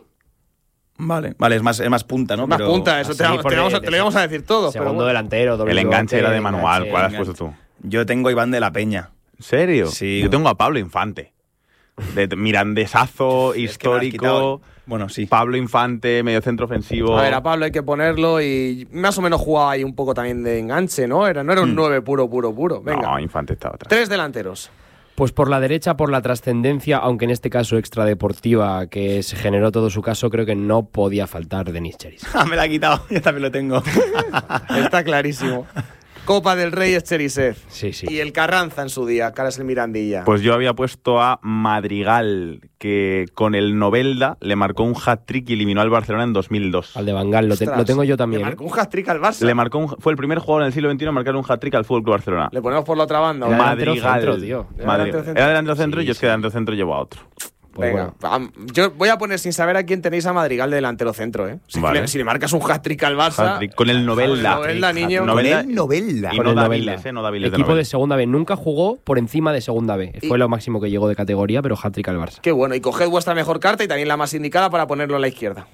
Vale, es más punta, ¿no? Más Pero- punta, eso te, así, te porque lo íbamos a decir todo. Segundo Pero bueno. delantero, doble El enganche pivote, era de manual. enganche, ¿Cuál has enganche. puesto tú? Yo tengo a Iván de la Peña. ¿En serio? Sí. Yo tengo a Pablo Infante. De mirandesazo, Es que me lo has histórico. quitado. Bueno, sí. Pablo Infante, medio centro ofensivo. A ver, a Pablo hay que ponerlo y más o menos jugaba ahí un poco también de enganche, ¿no? No era un 9 puro. Venga. No, Infante estaba atrás. 3 delanteros. Pues por la derecha, por la trascendencia, aunque en este caso extradeportiva, que se generó todo su caso, creo que no podía faltar Denis Cheris. Me la ha quitado, yo también lo tengo. Está clarísimo. Copa del Rey es Cherisev. Sí. Y el Carranza en su día, Caras el Mirandilla. Pues yo había puesto a Madrigal, que con el Novelda le marcó un hat-trick y eliminó al Barcelona en 2002. Al de Bangal, lo Ostras, tengo yo Le también. marcó un hat-trick al Barça. Le marcó fue el primer jugador en el siglo XXI en marcar un hat-trick al FC Barcelona. Le ponemos por la otra banda. ¿o Era no? delantero Madrigal. centro, tío. Era delantero centro y yo es que Sí. delantero centro llevo a otro. Pues Venga, bueno. yo voy a poner sin saber a quién tenéis a Madrigal de delantero centro, ¿eh? Vale. Si le marcas un hat-trick al Barça. Hat-trick con el Novelda. Con el Novelda, niño. Novelda. Con el Novelda. Y Con no el Dáviles, Novelda. no Dáviles de Equipo de Novelda. segunda B. Nunca jugó por encima de segunda B. Fue lo máximo que llegó de categoría, pero hat-trick al Barça. Qué bueno. Y coged vuestra mejor carta y también la más indicada para ponerlo a la izquierda.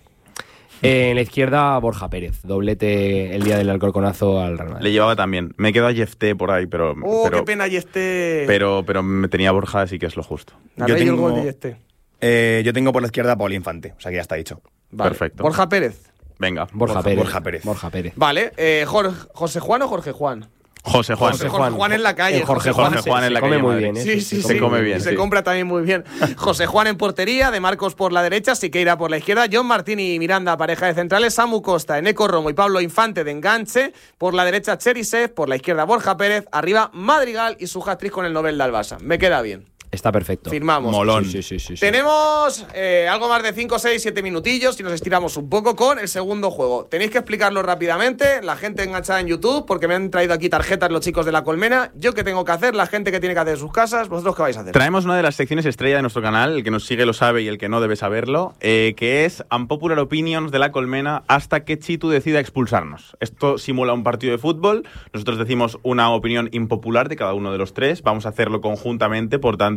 En la izquierda, Borja Pérez. Doblete el día del Alcorconazo al Real Madrid. Le llevaba también. Me quedo a Jefté por ahí, pero. Qué pena y este. Pero me tenía Borja, así que es lo justo. Narré yo el tengo- gol de este. Yo tengo por la izquierda a Paul Infante, o sea que ya está dicho. Vale. Perfecto. Borja Pérez. Venga. Borja Pérez. Borja Pérez. Vale. ¿José Juan o Jorge Juan? José Juan. Jorge Juan en la calle. Jorge Juan se- en se la come calle muy Madrid. bien, ¿eh? Sí. Se come bien, Y se sí. compra también muy bien. José Juan en portería, De Marcos por la derecha, Siqueira por la izquierda, John Martín y Miranda, pareja de centrales, Samu Costa, Eneco Romo y Pablo Infante de enganche, por la derecha Cherisev, por la izquierda Borja Pérez, arriba Madrigal y su hat-trick con el Novelda al Barça. Me queda bien. Está perfecto. Firmamos. Molón. Sí. Tenemos algo más de 5, 6, 7 minutillos y nos estiramos un poco con el segundo juego. Tenéis que explicarlo rápidamente, la gente enganchada en YouTube, porque me han traído aquí tarjetas los chicos de La Colmena. ¿Yo qué tengo que hacer? La gente que tiene que hacer en sus casas. ¿Vosotros qué vais a hacer? Traemos una de las secciones estrella de nuestro canal, el que nos sigue lo sabe y el que no debe saberlo, que es Unpopular Opinions de La Colmena hasta que Chitu decida expulsarnos. Esto simula un partido de fútbol, nosotros decimos una opinión impopular de cada uno de los tres, vamos a hacerlo conjuntamente, por tanto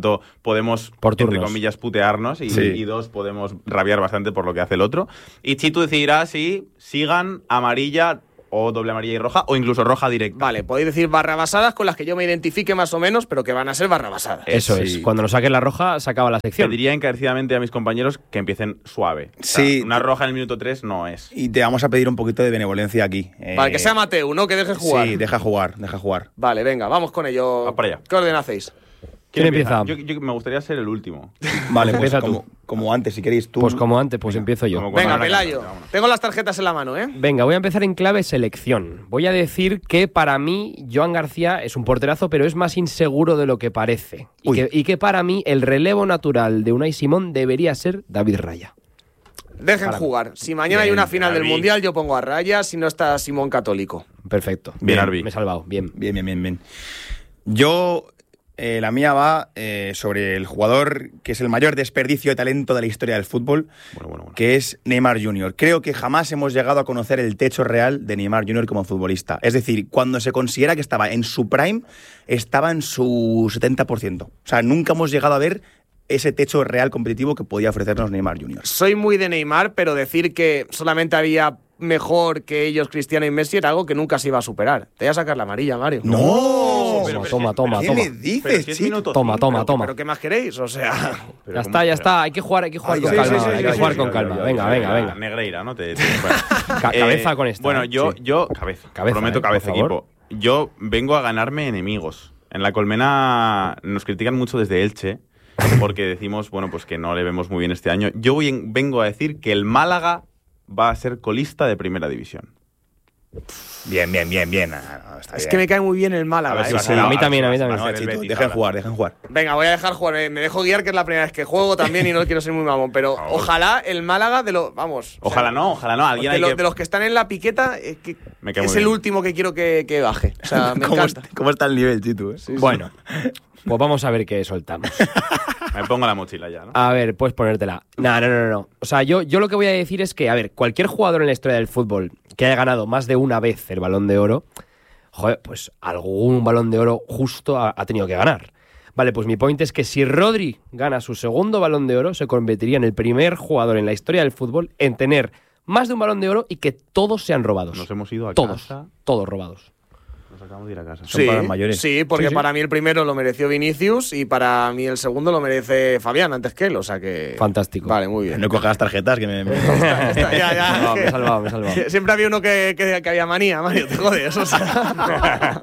tanto podemos, entre comillas, putearnos y dos, podemos rabiar bastante por lo que hace el otro. Y Chitu decidirá si sigan amarilla o doble amarilla y roja, o incluso roja directa. Vale, podéis decir barrabasadas con las que yo me identifique más o menos, pero que van a ser barrabasadas. Eso es. Cuando nos saquen la roja, se acaba la sección. Pediría encarecidamente a mis compañeros que empiecen suave. Sí. O sea, una roja en el minuto 3 no es. Y te vamos a pedir un poquito de benevolencia aquí. Vale, que sea Mateu, ¿no? Que dejes jugar. Sí, deja jugar. Vale, venga, vamos con ello. Va para allá. ¿Qué orden hacéis? ¿Quién empieza? Yo me gustaría ser el último. Vale, pues empieza tú. como antes, si queréis tú. Pues como antes, pues empiezo yo. Venga, Pelayo. Tengo las tarjetas en la mano, ¿eh? Venga, voy a empezar en clave selección. Voy a decir que para mí Joan García es un porterazo, pero es más inseguro de lo que parece. Y que para mí el relevo natural de Unai Simón debería ser David Raya. Dejen jugar. Si mañana hay una final del Mundial, yo pongo a Raya, si no está Simón Católico. Perfecto. Bien, Arbi. Me he salvado. Bien. Yo... la mía va sobre el jugador que es el mayor desperdicio de talento de la historia del fútbol, que es Neymar Jr. Creo que jamás hemos llegado a conocer el techo real de Neymar Jr. como futbolista. Es decir, cuando se considera que estaba en su prime, estaba en su 70%. O sea, nunca hemos llegado a ver ese techo real competitivo que podía ofrecernos Neymar Jr. Soy muy de Neymar, pero decir que solamente había mejor que ellos Cristiano y Messi era algo que nunca se iba a superar. Te voy a sacar la amarilla, Mario. ¡No! Toma. ¿Qué me dices, chico? Toma. ¿Pero qué más queréis? O sea... Ya está. Hay que jugar con calma. Hay que jugar con calma. Venga. Negreira, ¿no? Cabeza con esta. Bueno, yo cabeza. Prometo cabeza, equipo. Yo vengo a ganarme enemigos. En la Colmena nos critican mucho desde Elche, porque decimos, bueno, pues que no le vemos muy bien este año. Yo vengo a decir que el Málaga va a ser colista de primera división. Bien. Es que me cae muy bien el Málaga. A mí también. Dejen jugar. Venga, voy a dejar jugar. Me dejo guiar, que es la primera vez que juego también y no quiero ser muy mamón. Pero ojalá el Málaga de los... Vamos. Ojalá no. De los que están en la piqueta, que es el último que quiero que baje. O sea, me encanta. ¿Cómo está el nivel, Chitu? Sí. Bueno, pues vamos a ver qué soltamos. Me pongo la mochila ya, ¿no? A ver, puedes ponértela. No. O sea, yo lo que voy a decir es que, a ver, cualquier jugador en la historia del fútbol que haya ganado más de una vez el Balón de Oro, joder, pues algún Balón de Oro justo ha tenido que ganar. Vale, pues mi point es que si Rodri gana su segundo Balón de Oro, se convertiría en el primer jugador en la historia del fútbol en tener más de un Balón de Oro y que todos sean robados. Nos hemos ido a casa. Todos robados. Nos acabamos de ir a casa. Sí, para mayores. Sí, porque para mí el primero lo mereció Vinicius y para mí el segundo lo merece Fabián antes que él, o sea que... Fantástico. Vale, muy bien. No cojas las tarjetas que me... Ya. No, me he salvado. Siempre había uno que había manía, Mario, te jodes, o sea...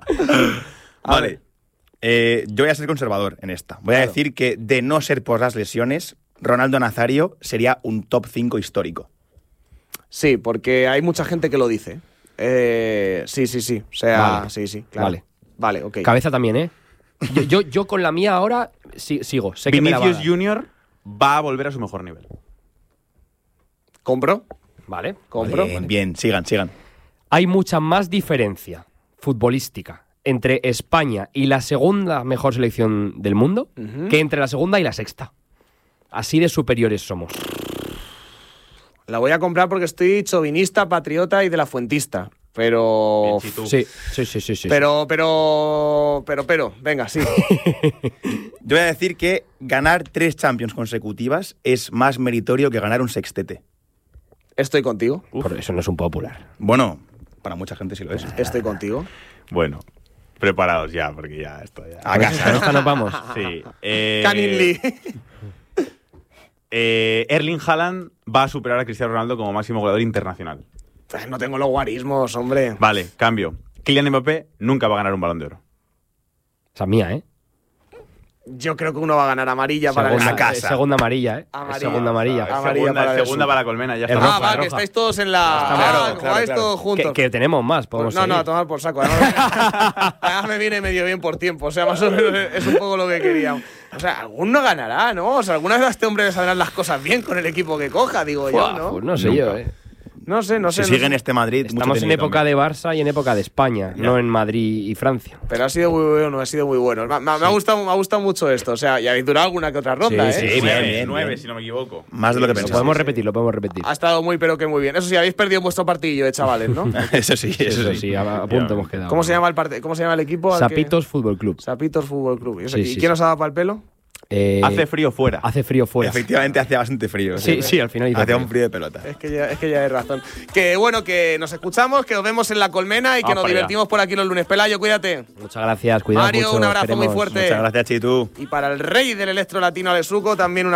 Vale. Yo voy a ser conservador en esta. Voy a decir que, de no ser por las lesiones, Ronaldo Nazario sería un top 5 histórico. Sí, porque hay mucha gente que lo dice. Sí. O sea, vale. Sí, claro. Vale, ok. Cabeza también, ¿eh? Yo con la mía ahora sigo. Sé que Vinicius Junior va a volver a su mejor nivel. ¿Compro? Vale. ¿Compro? Bien, sigan. Hay mucha más diferencia futbolística entre España y la segunda mejor selección del mundo que entre la segunda y la sexta. Así de superiores somos. La voy a comprar porque estoy chauvinista, patriota y de la fuentista. Pero... Sí. Pero, venga, sí. Yo voy a decir que ganar 3 Champions consecutivas es más meritorio que ganar un sextete. Estoy contigo. Por eso no es un popular. Bueno, para mucha gente sí lo es. Estoy contigo. Bueno, preparados ya, porque ya esto ya... A casa, ¿no? Nos vamos. Sí. Canning Lee. Erling Haaland va a superar a Cristiano Ronaldo como máximo goleador internacional. No tengo los guarismos, hombre. Vale, cambio. Kylian Mbappé nunca va a ganar un Balón de Oro. Esa mía, ¿eh? Yo creo que uno va a ganar amarilla para la casa. Segunda amarilla, ¿eh? Segunda amarilla. Segunda para la Colmena, ya está. Roja. Que estáis todos en la... Jugáis todos juntos. Que tenemos más, podemos seguir. No, a tomar por saco. Además me viene medio bien por tiempo. O sea, más o menos es un poco lo que quería. O sea, alguno ganará, ¿no? O sea, alguna vez a este hombre le saldrán las cosas bien con el equipo que coja, digo yo, ¿no? Pues no sé yo, ¿eh? No sé. Si sigue en este Madrid... Estamos en época de Barça y en época de España, no en Madrid y Francia. Pero ha sido muy bueno. Me ha gustado mucho esto. O sea, y habéis durado alguna que otra ronda, sí, ¿eh? Sí, bien. 9, si no me equivoco. Más de lo que pensaba. Lo podemos repetir. Ha estado muy bien. Eso sí, habéis perdido vuestro partidillo, chavales, ¿no? Eso sí. A punto hemos quedado. ¿Cómo se llama el equipo? Sapitos Fútbol Club. Sapitos Fútbol Club. Sí, ¿Y quién os ha dado para el pelo? Hace frío fuera. Hace frío fuera. Efectivamente, hace bastante frío. Sí, al final hace un frío de pelota. Es que ya hay razón. Que bueno, que nos escuchamos, que nos vemos en La Colmena y que nos divertimos por aquí los lunes. Pelayo, cuídate. Muchas gracias, cuidado Mario, mucho, un abrazo esperemos. muy fuerte. Muchas gracias, Chitu. Y para el rey del electro latino, Alex Suco, también un